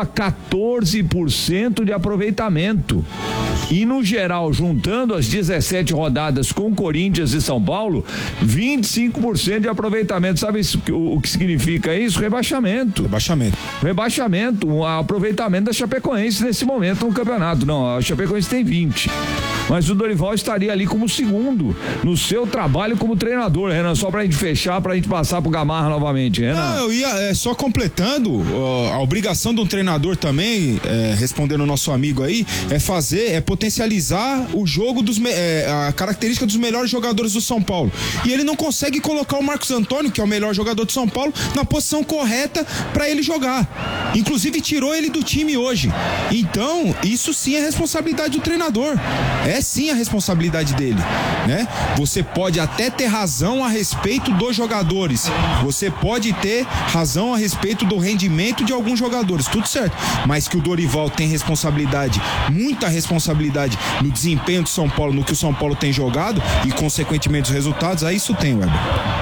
14% de aproveitamento. E no geral, juntando as 17 rodadas com Corinthians e São Paulo, 25% de aproveitamento. Sabe o que significa isso? Rebaixamento. O aproveitamento da Chapecoense nesse momento no campeonato. Não, a Chapecoense tem 20%. Mas o Dorival estaria ali como segundo no seu trabalho como treinador, Renan, só pra gente fechar, pra gente passar pro Gamarra novamente, Renan. Não, eu ia só completando, a obrigação de um treinador também, respondendo o nosso amigo aí, é potencializar o jogo a característica dos melhores jogadores do São Paulo. E ele não consegue colocar o Marcos Antônio, que é o melhor jogador do São Paulo, na posição correta pra ele jogar. Inclusive tirou ele do time hoje. Então, isso sim é responsabilidade do treinador. É sim a responsabilidade dele, né? Você pode até ter razão a respeito dos jogadores, você pode ter razão a respeito do rendimento de alguns jogadores, tudo certo, mas que o Dorival tem responsabilidade, muita responsabilidade no desempenho de São Paulo, no que o São Paulo tem jogado e consequentemente os resultados, aí isso tem, Weber.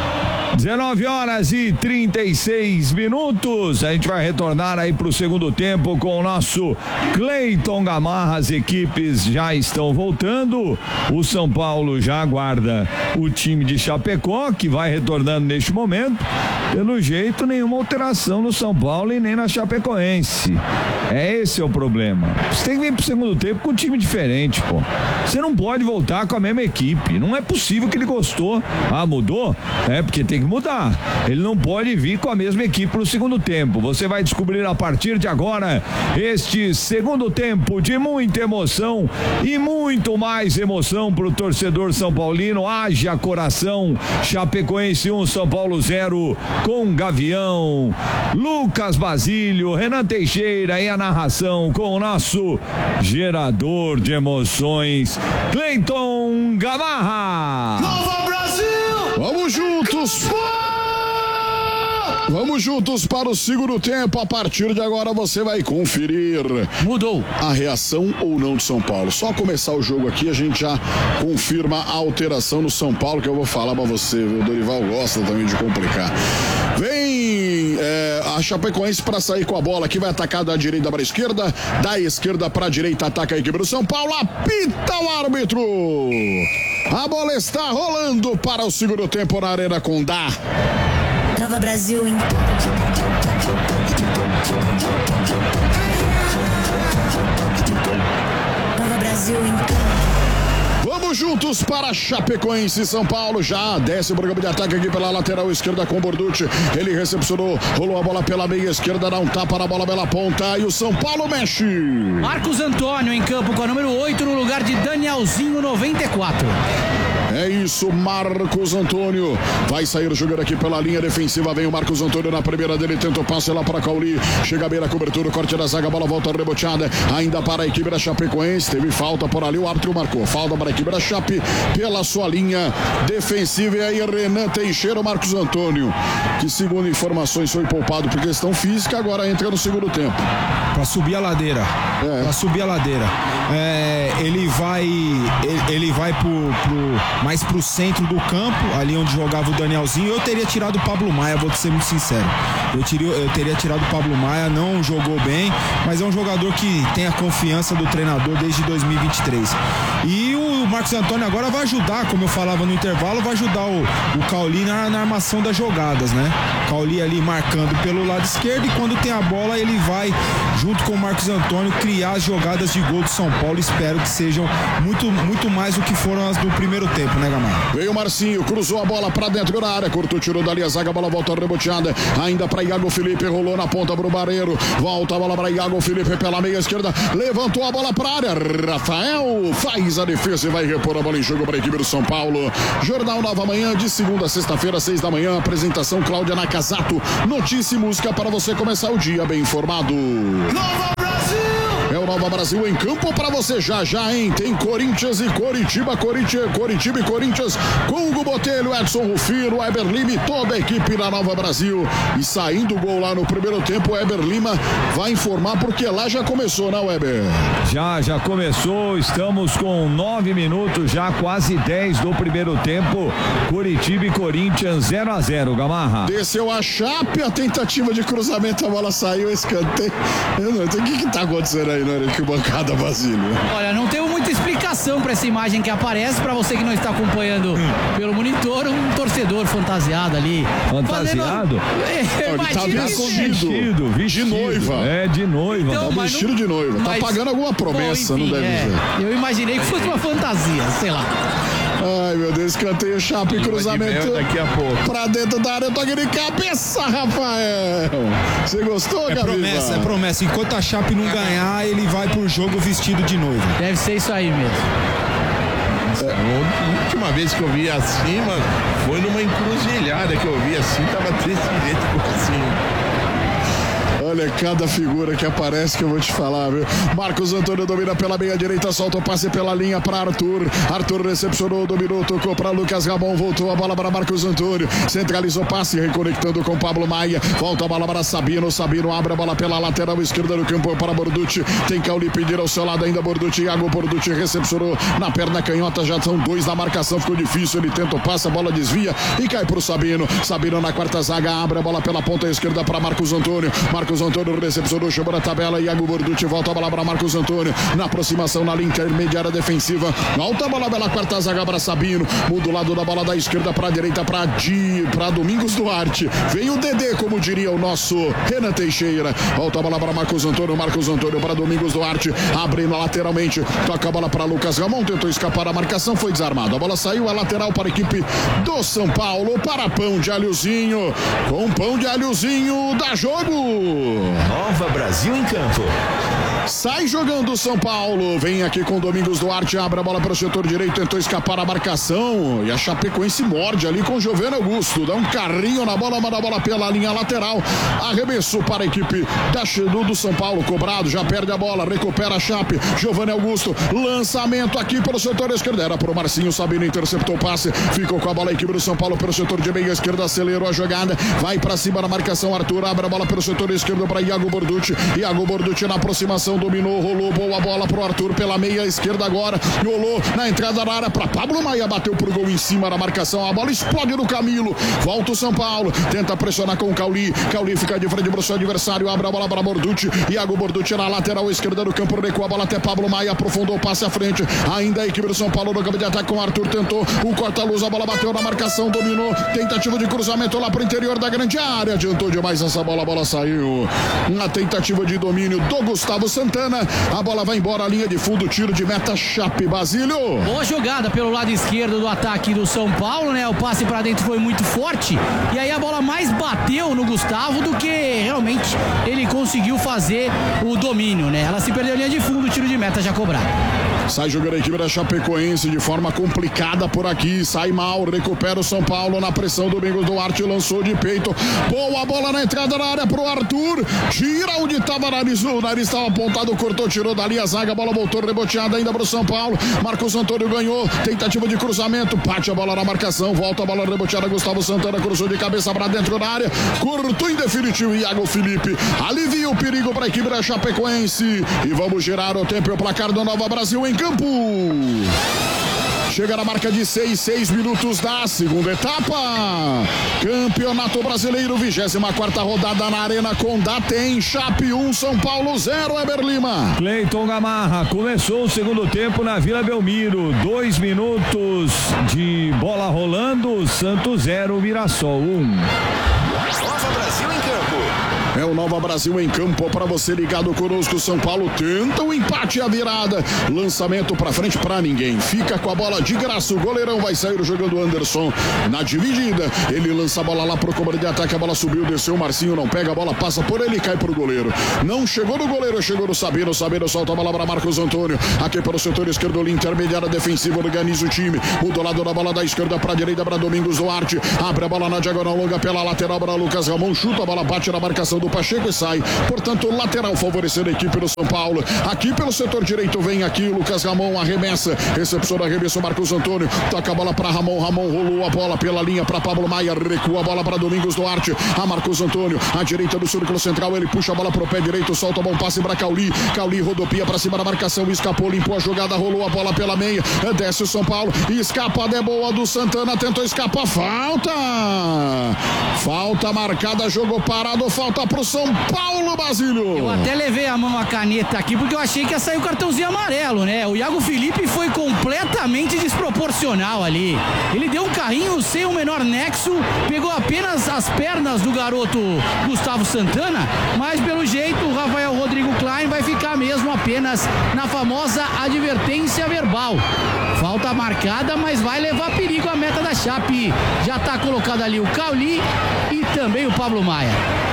19h36. A gente vai retornar aí pro segundo tempo com o nosso Cleiton Gamarra. As equipes já estão voltando. O São Paulo já aguarda o time de Chapecó, que vai retornando neste momento. Pelo jeito, nenhuma alteração no São Paulo e nem na Chapecoense. Esse é o problema. Você tem que vir pro segundo tempo com um time diferente, pô. Você não pode voltar com a mesma equipe. Não é possível que ele gostou. Ah, mudou? Porque tem que mudar. Ele não pode vir com a mesma equipe no segundo tempo. Você vai descobrir a partir de agora este segundo tempo de muita emoção e muito mais emoção para o torcedor são paulino. Haja coração. Chapecoense 1, São Paulo 0, com Gavião, Lucas Basílio, Renan Teixeira e a narração com o nosso gerador de emoções, Cleiton Gamarra. Nova Brasil! Vamos juntos! Vamos juntos para o segundo tempo. A partir de agora você vai conferir. Mudou a reação ou não de São Paulo. Só começar o jogo aqui, a gente já confirma a alteração no São Paulo, que eu vou falar pra você, viu? O Dorival gosta também de complicar. Vem a Chapecoense para sair com a bola. Aqui vai atacar da direita para a esquerda, da esquerda para a direita, ataca a equipe do São Paulo. Apita o árbitro. A bola está rolando para o segundo tempo na Arena Condá. Nova Brasil, hein? Nova Brasil, hein? Vamos juntos para Chapecoense e São Paulo. Já desce o programa de ataque aqui pela lateral esquerda com Borducci. Ele recepcionou, rolou a bola pela meia esquerda, dá um tapa na bola pela ponta e o São Paulo mexe. Marcos Antônio em campo com a número 8 no lugar de Danielzinho, 94. É isso, Marcos Antônio vai sair jogando aqui pela linha defensiva. Vem o Marcos Antônio na primeira dele, tenta o passe lá para Cauli. Chega bem na cobertura, o corte da zaga, a bola volta reboteada. Ainda para a equipe da Chapecoense. Teve falta por ali, o árbitro marcou. Falta para a equipe da Chape pela sua linha defensiva. E aí, Renan Teixeira, o Marcos Antônio, que segundo informações foi poupado por questão física, agora entra no segundo tempo. Pra subir a ladeira. Pra subir a ladeira. Ele vai mais pro centro do campo, ali onde jogava o Danielzinho. Eu teria tirado o Pablo Maia, vou ser muito sincero. Eu teria tirado o Pablo Maia, não jogou bem, mas é um jogador que tem a confiança do treinador desde 2023. E o Marcos Antônio agora vai ajudar, como eu falava no intervalo, vai ajudar o Cauli na armação das jogadas, né? Cauli ali marcando pelo lado esquerdo, e quando tem a bola ele vai, junto com o Marcos Antônio, criar as jogadas de gol do São Paulo. Espero que sejam muito mais do que foram as do primeiro tempo, né, Gamarra? Veio o Marcinho, cruzou a bola pra dentro da área, cortou, tirou dali a zaga, a bola volta reboteada, ainda pra Iago Felipe, rolou na ponta pro Barreiro, volta a bola pra Iago Felipe pela meia esquerda, levantou a bola pra área, Rafael faz a defesa e vai repor a bola em jogo pra equipe do São Paulo. Jornal Nova Manhã, de segunda a sexta-feira, 6 da manhã, apresentação Cláudia Nakazato, notícia e música para você começar o dia bem informado. Nova Brasil! É o Nova Brasil em campo pra você já, hein? Tem Corinthians e Coritiba e Corinthians com Hugo Botelho, Edson Rufino, Weber Lima e toda a equipe da Nova Brasil. E saindo o gol lá no primeiro tempo, o Weber Lima vai informar, porque lá já começou, né, Weber? Já começou, estamos com 9 minutos, já quase 10 do primeiro tempo. Coritiba e Corinthians 0-0, Gamarra. Desceu a Chape, a tentativa de cruzamento, a bola saiu, escanteio. O que tá acontecendo aí na arquibancada, Basílio? Olha, não tem muita explicação para essa imagem que aparece, para você que não está acompanhando pelo monitor, um torcedor fantasiado ali. Fantasiado? Ele tá vestido de noiva. É, de noiva. Então, tá vestido de noiva. Tá pagando alguma promessa, enfim, não deve ser. Eu imaginei que fosse uma fantasia, sei lá. Ai, meu Deus, escanteio, Chape, cruzamento daqui a pouco. Pra dentro da área, toque de cabeça, Rafael. Você gostou, Gabriel? É promessa. Enquanto a Chape não ganhar, ele vai pro jogo vestido de noiva. Deve ser isso aí mesmo. A última vez que eu vi assim, mano, foi numa encruzilhada que eu vi assim, tava desse jeito, assim. Olha cada figura que aparece que eu vou te falar, viu? Marcos Antônio domina pela meia direita, solta o passe pela linha para Arthur. Arthur recepcionou, dominou, tocou para Lucas Ramon, voltou a bola para Marcos Antônio, centralizou o passe, reconectando com Pablo Maia, volta a bola para Sabino abre a bola pela lateral esquerda do campo para Borducci, tem Cauli pedir ao seu lado ainda, Borducci, Iago Borducci recepcionou na perna canhota, já são 2 na marcação, ficou difícil, ele tenta o passe, a bola desvia e cai pro Sabino na quarta zaga, abre a bola pela ponta esquerda para Marcos Antônio recepcionou, chamou na tabela, Iago Borducci, volta a bola para Marcos Antônio, na aproximação na linha intermediária defensiva, volta a bola pela quarta zaga para Sabino, muda o lado da bola da esquerda para a direita para Domingos Duarte, vem o Dedê, como diria o nosso Renan Teixeira, volta a bola para Marcos Antônio para Domingos Duarte, abrindo lateralmente, toca a bola para Lucas Ramon, tentou escapar da marcação, foi desarmado, a bola saiu, a lateral para a equipe do São Paulo, para Pão de Alhozinho, com Pão de Alhozinho, dá jogo! Nova Brasil em campo. Sai jogando o São Paulo, vem aqui com Domingos Duarte, abre a bola para o setor direito, tentou escapar a marcação e a Chapecoense morde ali com Giovano Augusto, dá um carrinho na bola, manda a bola pela linha lateral, arremesso para a equipe do São Paulo, cobrado, já perde a bola, recupera a Chape, Giovano Augusto, lançamento aqui pelo setor esquerdo, era para o Marcinho, Sabino interceptou o passe, ficou com a bola a equipe do São Paulo pelo setor de meia esquerda, acelerou a jogada, vai para cima na marcação, Arthur abre a bola pelo setor esquerdo para Iago Borducci na aproximação, dominou, rolou, boa bola pro Arthur pela meia esquerda agora, rolou na entrada da área para Pablo Maia, bateu pro gol em cima da marcação, a bola explode no Camilo, volta o São Paulo, tenta pressionar com o Cauli fica de frente pro seu adversário, abre a bola para Borducci, Iago Borducci na lateral esquerda do campo, recua a bola até Pablo Maia, aprofundou o passe à frente, ainda a equipe do São Paulo no campo de ataque com o Arthur, tentou o corta-luz, a bola bateu na marcação, dominou, tentativa de cruzamento lá pro interior da grande área, adiantou demais essa bola, a bola saiu, na tentativa de domínio do Gustavo Santana, a bola vai embora, a linha de fundo, tiro de meta, Chape, Basílio. Boa jogada pelo lado esquerdo do ataque do São Paulo, né? O passe pra dentro foi muito forte e aí a bola mais bateu no Gustavo do que realmente ele conseguiu fazer o domínio, né? Ela se perdeu a linha de fundo, tiro de meta já cobrado. Sai jogando a equipe da Chapecoense de forma complicada por aqui. Sai mal, recupera o São Paulo na pressão. Domingos Duarte lançou de peito. Boa bola na entrada da área pro Arthur. Tira onde estava o nariz estava apontado, cortou, tirou dali a zaga. A bola voltou reboteada ainda pro São Paulo. Marcos Antônio ganhou. Tentativa de cruzamento. Bate a bola na marcação. Volta a bola reboteada. Gustavo Santana cruzou de cabeça para dentro da área. Cortou em definitivo. Iago Felipe alivia o perigo para a equipe da Chapecoense. E vamos girar o tempo e o placar do Nova Brasil em campo. Chega na marca de 6 minutos da segunda etapa. Campeonato Brasileiro, 24ª rodada na Arena Condá. Tem Chape 1, São Paulo 0, Eber Lima. Cleiton Gamarra, começou o segundo tempo na Vila Belmiro. 2 minutos de bola rolando. Santos 0, Mirassol 1. Nova Brasil em campo. É o Nova Brasil em campo para você ligado conosco. São Paulo tenta o empate e a virada. Lançamento para frente para ninguém. Fica com a bola de graça. O goleirão vai sair jogando Anderson na dividida. Ele lança a bola lá pro comando de ataque. A bola subiu, desceu. O Marcinho não pega a bola, passa por ele e cai pro goleiro. Não chegou no goleiro, chegou no Sabino. Sabino solta a bola para Marcos Antônio. Aqui pelo setor esquerdo, linha intermediária defensiva. Organiza o time. Muda o lado da bola da esquerda para a direita para Domingos Duarte. Abre a bola na diagonal longa pela lateral para Lucas Ramon. Chuta a bola, bate na marcação do Pacheco e sai. Portanto, lateral favorecendo a equipe do São Paulo. Aqui pelo setor direito vem aqui Lucas Ramon, arremessa. Recepção da arremesso Marcos Antônio. Toca a bola para Ramon. Ramon rolou a bola pela linha para Pablo Maia. Recua a bola para Domingos Duarte. A Marcos Antônio, à direita do círculo central. Ele puxa a bola pro pé direito. Solta bom passe para Cauli. Cauli rodopia para cima da marcação. Escapou, limpou a jogada. Rolou a bola pela meia. Desce o São Paulo. Escapada é boa do Santana. Tentou escapar. Falta. Falta marcada. Jogo parado. Falta pro São Paulo, Basílio. Eu até levei a mão à caneta aqui porque eu achei que ia sair o cartãozinho amarelo, né? O Iago Felipe foi completamente desproporcional ali. Ele deu um carrinho sem o menor nexo, pegou apenas as pernas do garoto Gustavo Santana, mas pelo jeito o Rafael Rodrigo Klein vai ficar mesmo apenas na famosa advertência verbal. Falta marcada, mas vai levar perigo a meta da Chape. Já tá colocado ali o Cauli e também o Pablo Maia.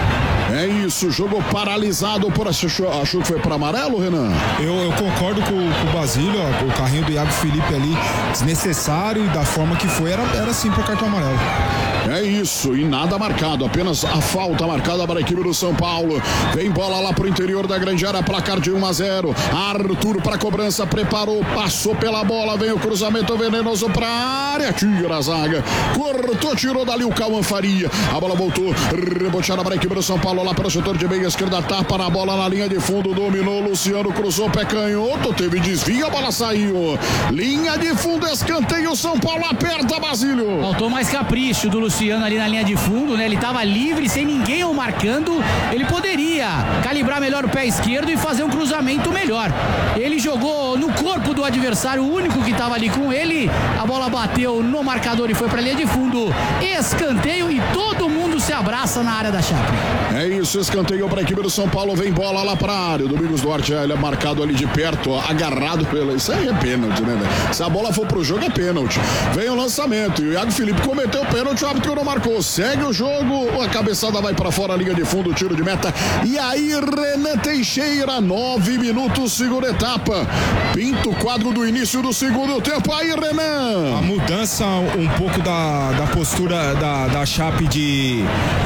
É isso, jogo paralisado por... Achou que foi para amarelo, Renan? Eu concordo com o Basílio, ó, o carrinho do Iago Felipe ali, desnecessário e da forma que foi, era sim para cartão amarelo. É isso, e nada marcado, apenas a falta marcada para a equipe do São Paulo. Vem bola lá pro interior da grande área, placar de 1-0. Arthur para cobrança, preparou, passou pela bola, vem o cruzamento venenoso para a área, tira a zaga, cortou, tirou dali o Cauã Faria. A bola voltou, reboteada para a equipe do São Paulo lá pelo setor de meia esquerda, tapa na bola na linha de fundo, dominou Luciano, cruzou pé canhoto, teve desvio, a bola saiu. Linha de fundo, escanteio, São Paulo aperta, Basílio. Faltou mais capricho do Luciano ali na linha de fundo, né? Ele estava livre, sem ninguém o marcando. Ele poderia calibrar melhor o pé esquerdo e fazer um cruzamento melhor. Ele jogou no corpo do adversário, o único que estava ali com ele. A bola bateu no marcador e foi para a linha de fundo. Escanteio e todo mundo se abraça na área da Chape. É isso, escanteio para a equipe do São Paulo. Vem bola lá para a área. O Domingos Duarte, ele é marcado ali de perto, agarrado pela... Isso aí é pênalti, né, velho? Se a bola for pro jogo, é pênalti. Vem o lançamento e o Iago Felipe cometeu o pênalti, o árbitro não marcou. Segue o jogo, a cabeçada vai para fora, a linha de fundo, tiro de meta. E aí, Renan Teixeira, 9 minutos, segunda etapa. Pinta o quadro do início do segundo tempo. Aí, Renan. A mudança um pouco da postura da Chape de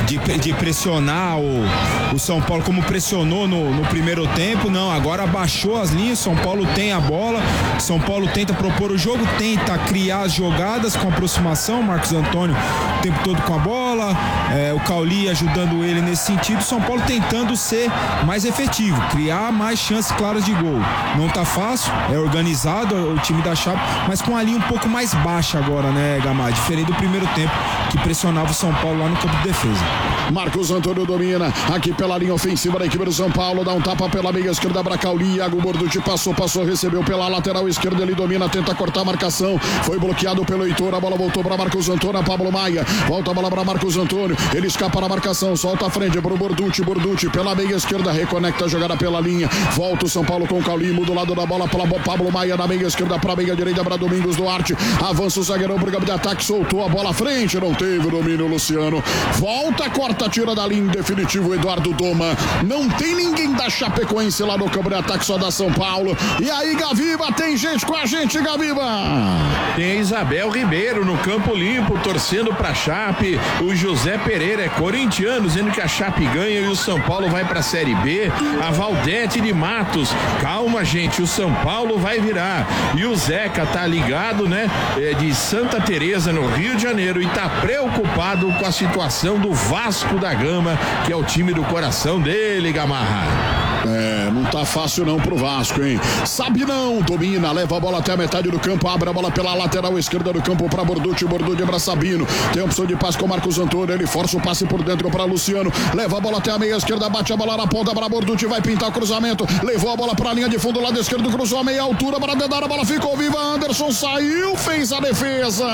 pressionar o São Paulo, como pressionou no primeiro tempo. Não, agora abaixou as linhas. São Paulo tem a bola. São Paulo tenta propor o jogo, tenta criar as jogadas com aproximação. Marcos Antônio o tempo todo com a bola, o Cauli ajudando ele nesse sentido. São Paulo tentando ser mais efetivo, criar mais chances claras de gol. Não tá fácil, é organizado o time da Chape, mas com a linha um pouco mais baixa agora, né, Gamar? Diferente do primeiro tempo, que pressionava o São Paulo lá no campo de defesa. Marcos Antônio domina aqui pela linha ofensiva da equipe do São Paulo, dá um tapa pela meia esquerda para Cauli. Iago Borducci passou, recebeu pela lateral esquerda, ele domina, tenta cortar a marcação, foi bloqueado pelo Heitor, a bola voltou para Marcos Antônio, Pablo Maia, volta a bola para Marcos Antônio, ele escapa na marcação, solta a frente para o Borducci pela meia esquerda, reconecta a jogada pela linha, volta o São Paulo com o Cauli, muda o lado da bola para Pablo Maia na meia esquerda, para a meia direita para Domingos Duarte, avança o zagueirão para o campo de ataque, soltou a bola à frente, não teve domínio Luciano, volta, corta, tira da linha definitiva. definitivo, Eduardo Doma. Não tem ninguém da Chapecoense lá no campo de ataque, só da São Paulo. E aí, Gaviva, tem gente com a gente, Gaviva. Tem Isabel Ribeiro no campo limpo, torcendo pra Chape. O José Pereira é corintiano, dizendo que a Chape ganha e o São Paulo vai pra Série B. A Valdete de Matos, calma, gente, o São Paulo vai virar. E o Zeca tá ligado, né? De Santa Teresa, no Rio de Janeiro, e tá preocupado com a situação do Vasco da Gama, que é o time do coração dele, Gamarra. Não tá fácil não pro Vasco, hein? Sabe não, domina, leva a bola até a metade do campo, abre a bola pela lateral esquerda do campo pra Borducci pra Sabino, tem opção de passe com Marcos Antônio, ele força o passe por dentro pra Luciano, leva a bola até a meia esquerda, bate a bola na ponta pra Borducci, vai pintar o cruzamento, levou a bola pra linha de fundo, lado esquerdo, cruzou a meia altura para dedar, a bola ficou viva, Anderson saiu, fez a defesa,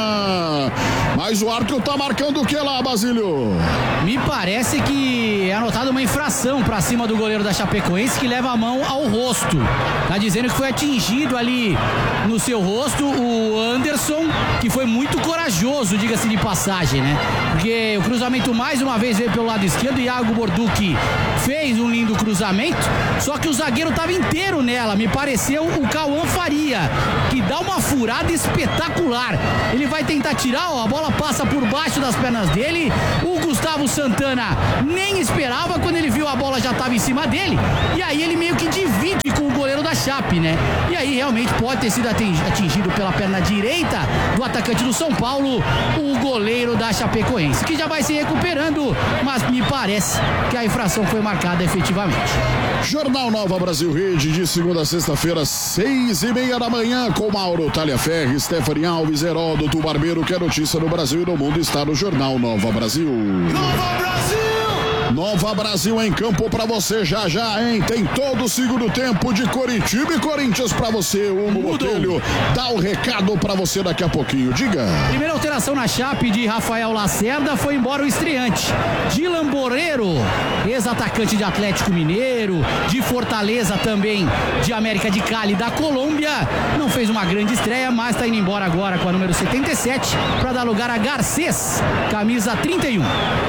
mas o árbitro tá marcando o que lá, Basílio? Me parece que é anotada uma infração pra cima do goleiro da Chapecoense, que leva a mão ao rosto. Tá dizendo que foi atingido ali no seu rosto o Anderson, que foi muito corajoso, diga-se de passagem, né? Porque o cruzamento mais uma vez veio pelo lado esquerdo, Iago Borducci fez um lindo cruzamento, só que o zagueiro tava inteiro nela, me pareceu o Cauã Faria, que dá uma furada espetacular. Ele vai tentar tirar, ó, a bola passa por baixo das pernas dele, o Gustavo Santana nem esperava, quando ele viu a bola já tava em cima dele, e aí ele meio que divide com o goleiro da Chape, né? E aí realmente pode ter sido atingido pela perna direita do atacante do São Paulo, o goleiro da Chapecoense, que já vai se recuperando, mas me parece que a infração foi marcada efetivamente. Jornal Nova Brasil Rede, de segunda a sexta-feira, 6:30 da manhã, com Mauro Talhaferri, Stephanie Alves, Heródoto Barbeiro, que é notícia no Brasil e no mundo está no Jornal Nova Brasil. Nova Brasil! Nova Brasil em campo pra você já, hein? Tem todo o segundo tempo de Coritiba e Corinthians pra você. O Botelho dá o recado pra você daqui a pouquinho. Diga. Primeira alteração na Chape de Rafael Lacerda, foi embora o estreante Dylan Borreiro, ex-atacante de Atlético Mineiro, de Fortaleza também, de América de Cali, da Colômbia. Não fez uma grande estreia, mas tá indo embora agora com a número 77 para dar lugar a Garcês, camisa 31.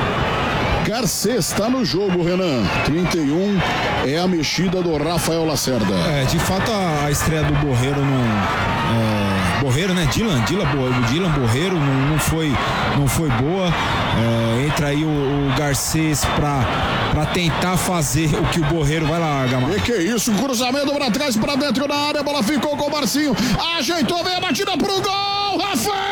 Garcês está no jogo, Renan. 31 é a mexida do Rafael Lacerda. De fato a estreia do Borreiro Borreiro, né? Dylan Borreiro não foi boa. Entra aí o Garcês pra tentar fazer o que o Borreiro vai lá, Gamarra. Que isso, cruzamento pra trás, pra dentro da área, a bola ficou com o Marcinho, ajeitou, veio a batida pro gol, Rafael!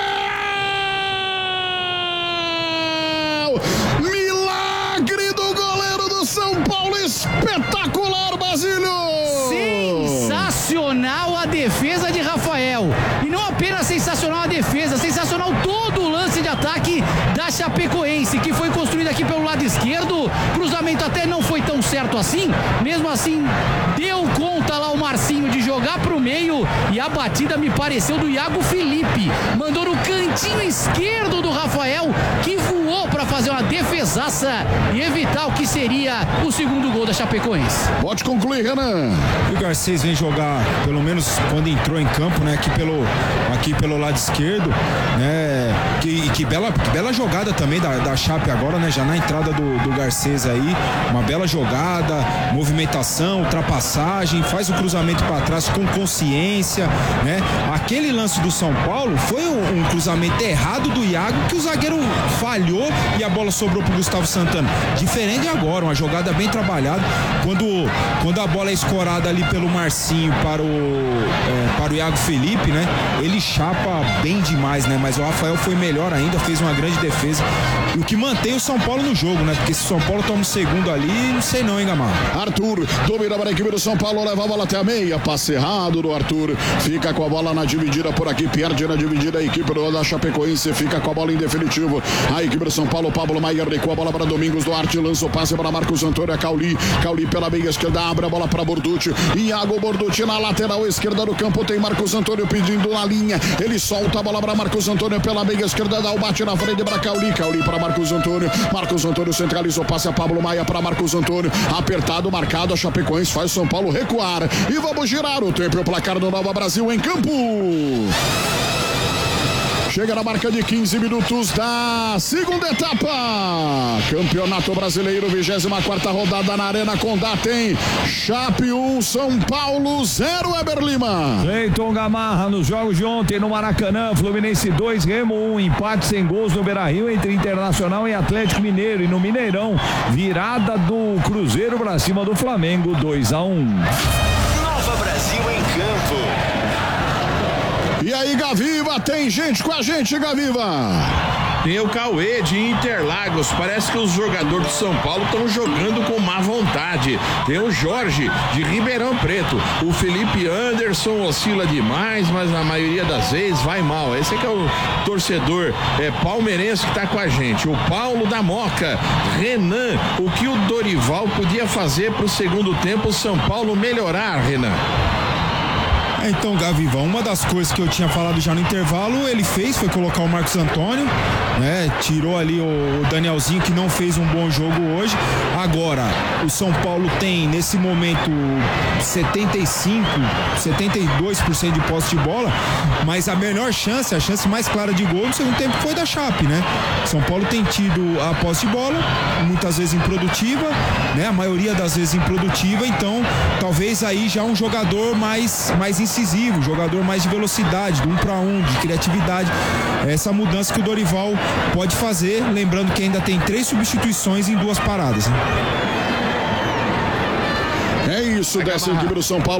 Milagre do goleiro do São Paulo, espetacular, Basílio! Sensacional a defesa de Rafael, e não apenas sensacional a defesa, sensacional todo o lance de ataque da Chapecoense, que foi construído aqui pelo lado esquerdo. Cruzamento até não foi tão certo assim, mesmo assim deu conta lá o Marcinho de jogar pro meio, e a batida me pareceu do Iago Felipe, mandou no cantinho esquerdo do Rafael, que voou para fazer uma defesaça e evitar o que seria o segundo gol da Chapecoense. Pode concluir, Renan. O Garcês vem jogar, pelo menos quando entrou em campo, né, aqui pelo lado esquerdo, né, que bela jogada também da Chape agora, né, já na entrada do Garcês aí, uma bela jogada, movimentação, ultrapassagem, faz o cruzamento para trás com consciência, né? Aquele lance do São Paulo foi um cruzamento errado do Iago, que o zagueiro falhou e a bola sobrou pro Gustavo Santana. Diferente agora, uma jogada bem trabalhada, quando a bola é escorada ali pelo Marcinho para o Iago Felipe, né? Ele chapa bem demais, né? Mas o Rafael foi melhor ainda, fez uma grande defesa, e o que mantém o São Paulo no jogo, né? Porque se o São Paulo toma um segundo ali, não sei não, hein, Gamarra? Arthur domina para a equipe do São Paulo, leva a bola até a meia, passe errado do Arthur, fica com a bola na dividida por aqui, perde na dividida a equipe da Chapecoense, fica com a bola em definitivo, a equipe do São Paulo, Pablo Maier recua a bola para Domingos Duarte, lança o passe para Marcos Antônio, Cauli pela meia esquerda, abre a bola para Borducci, Iago Borducci na lateral esquerda do campo, tem Marcos Antônio pedindo na linha, ele solta a bola para Marcos Antônio pela meia esquerda, dá o bate na frente para Cauli para Marcos Antônio centralizou, passe a Pablo Maia para Marcos Antônio, apertado, marcado, a Chapecoense faz São Paulo recuar, e vamos girar o tempo e o placar do Nova Brasil em campo. Chega na marca de 15 minutos da segunda etapa. Campeonato Brasileiro, 24ª rodada na Arena Condá. Tem Chape 1, São Paulo 0, Weber Lima. Cleiton Gamarra nos jogos de ontem no Maracanã. Fluminense 2, Remo 1. Empate sem gols no Beira-Rio entre Internacional e Atlético Mineiro. E no Mineirão, virada do Cruzeiro pra cima do Flamengo, 2-1. Nova Brasil em campo. E aí, Gaviva, tem gente com a gente, Gaviva. Tem o Cauê de Interlagos. Parece que os jogadores do São Paulo estão jogando com má vontade. Tem o Jorge de Ribeirão Preto. O Felipe Anderson oscila demais, mas na maioria das vezes vai mal. Esse aqui é o torcedor palmeirense que está com a gente. O Paulo da Moca. Renan, o que o Dorival podia fazer para o segundo tempo o São Paulo melhorar, Renan? Então, Gaviva, uma das coisas que eu tinha falado já no intervalo, ele fez, foi colocar o Marcos Antônio, né? Tirou ali o Danielzinho, que não fez um bom jogo hoje. Agora, o São Paulo tem, nesse momento, 72% de posse de bola, mas a melhor chance, a chance mais clara de gol no segundo tempo foi da Chape, né? São Paulo tem tido a posse de bola, muitas vezes improdutiva, né? A maioria das vezes improdutiva, então, talvez aí já um jogador mais incisivo, jogador mais de velocidade, do 1 para 1, de criatividade. Essa mudança que o Dorival pode fazer, lembrando que ainda tem 3 substituições em 2 paradas, né? É isso, dessa equipe do São Paulo.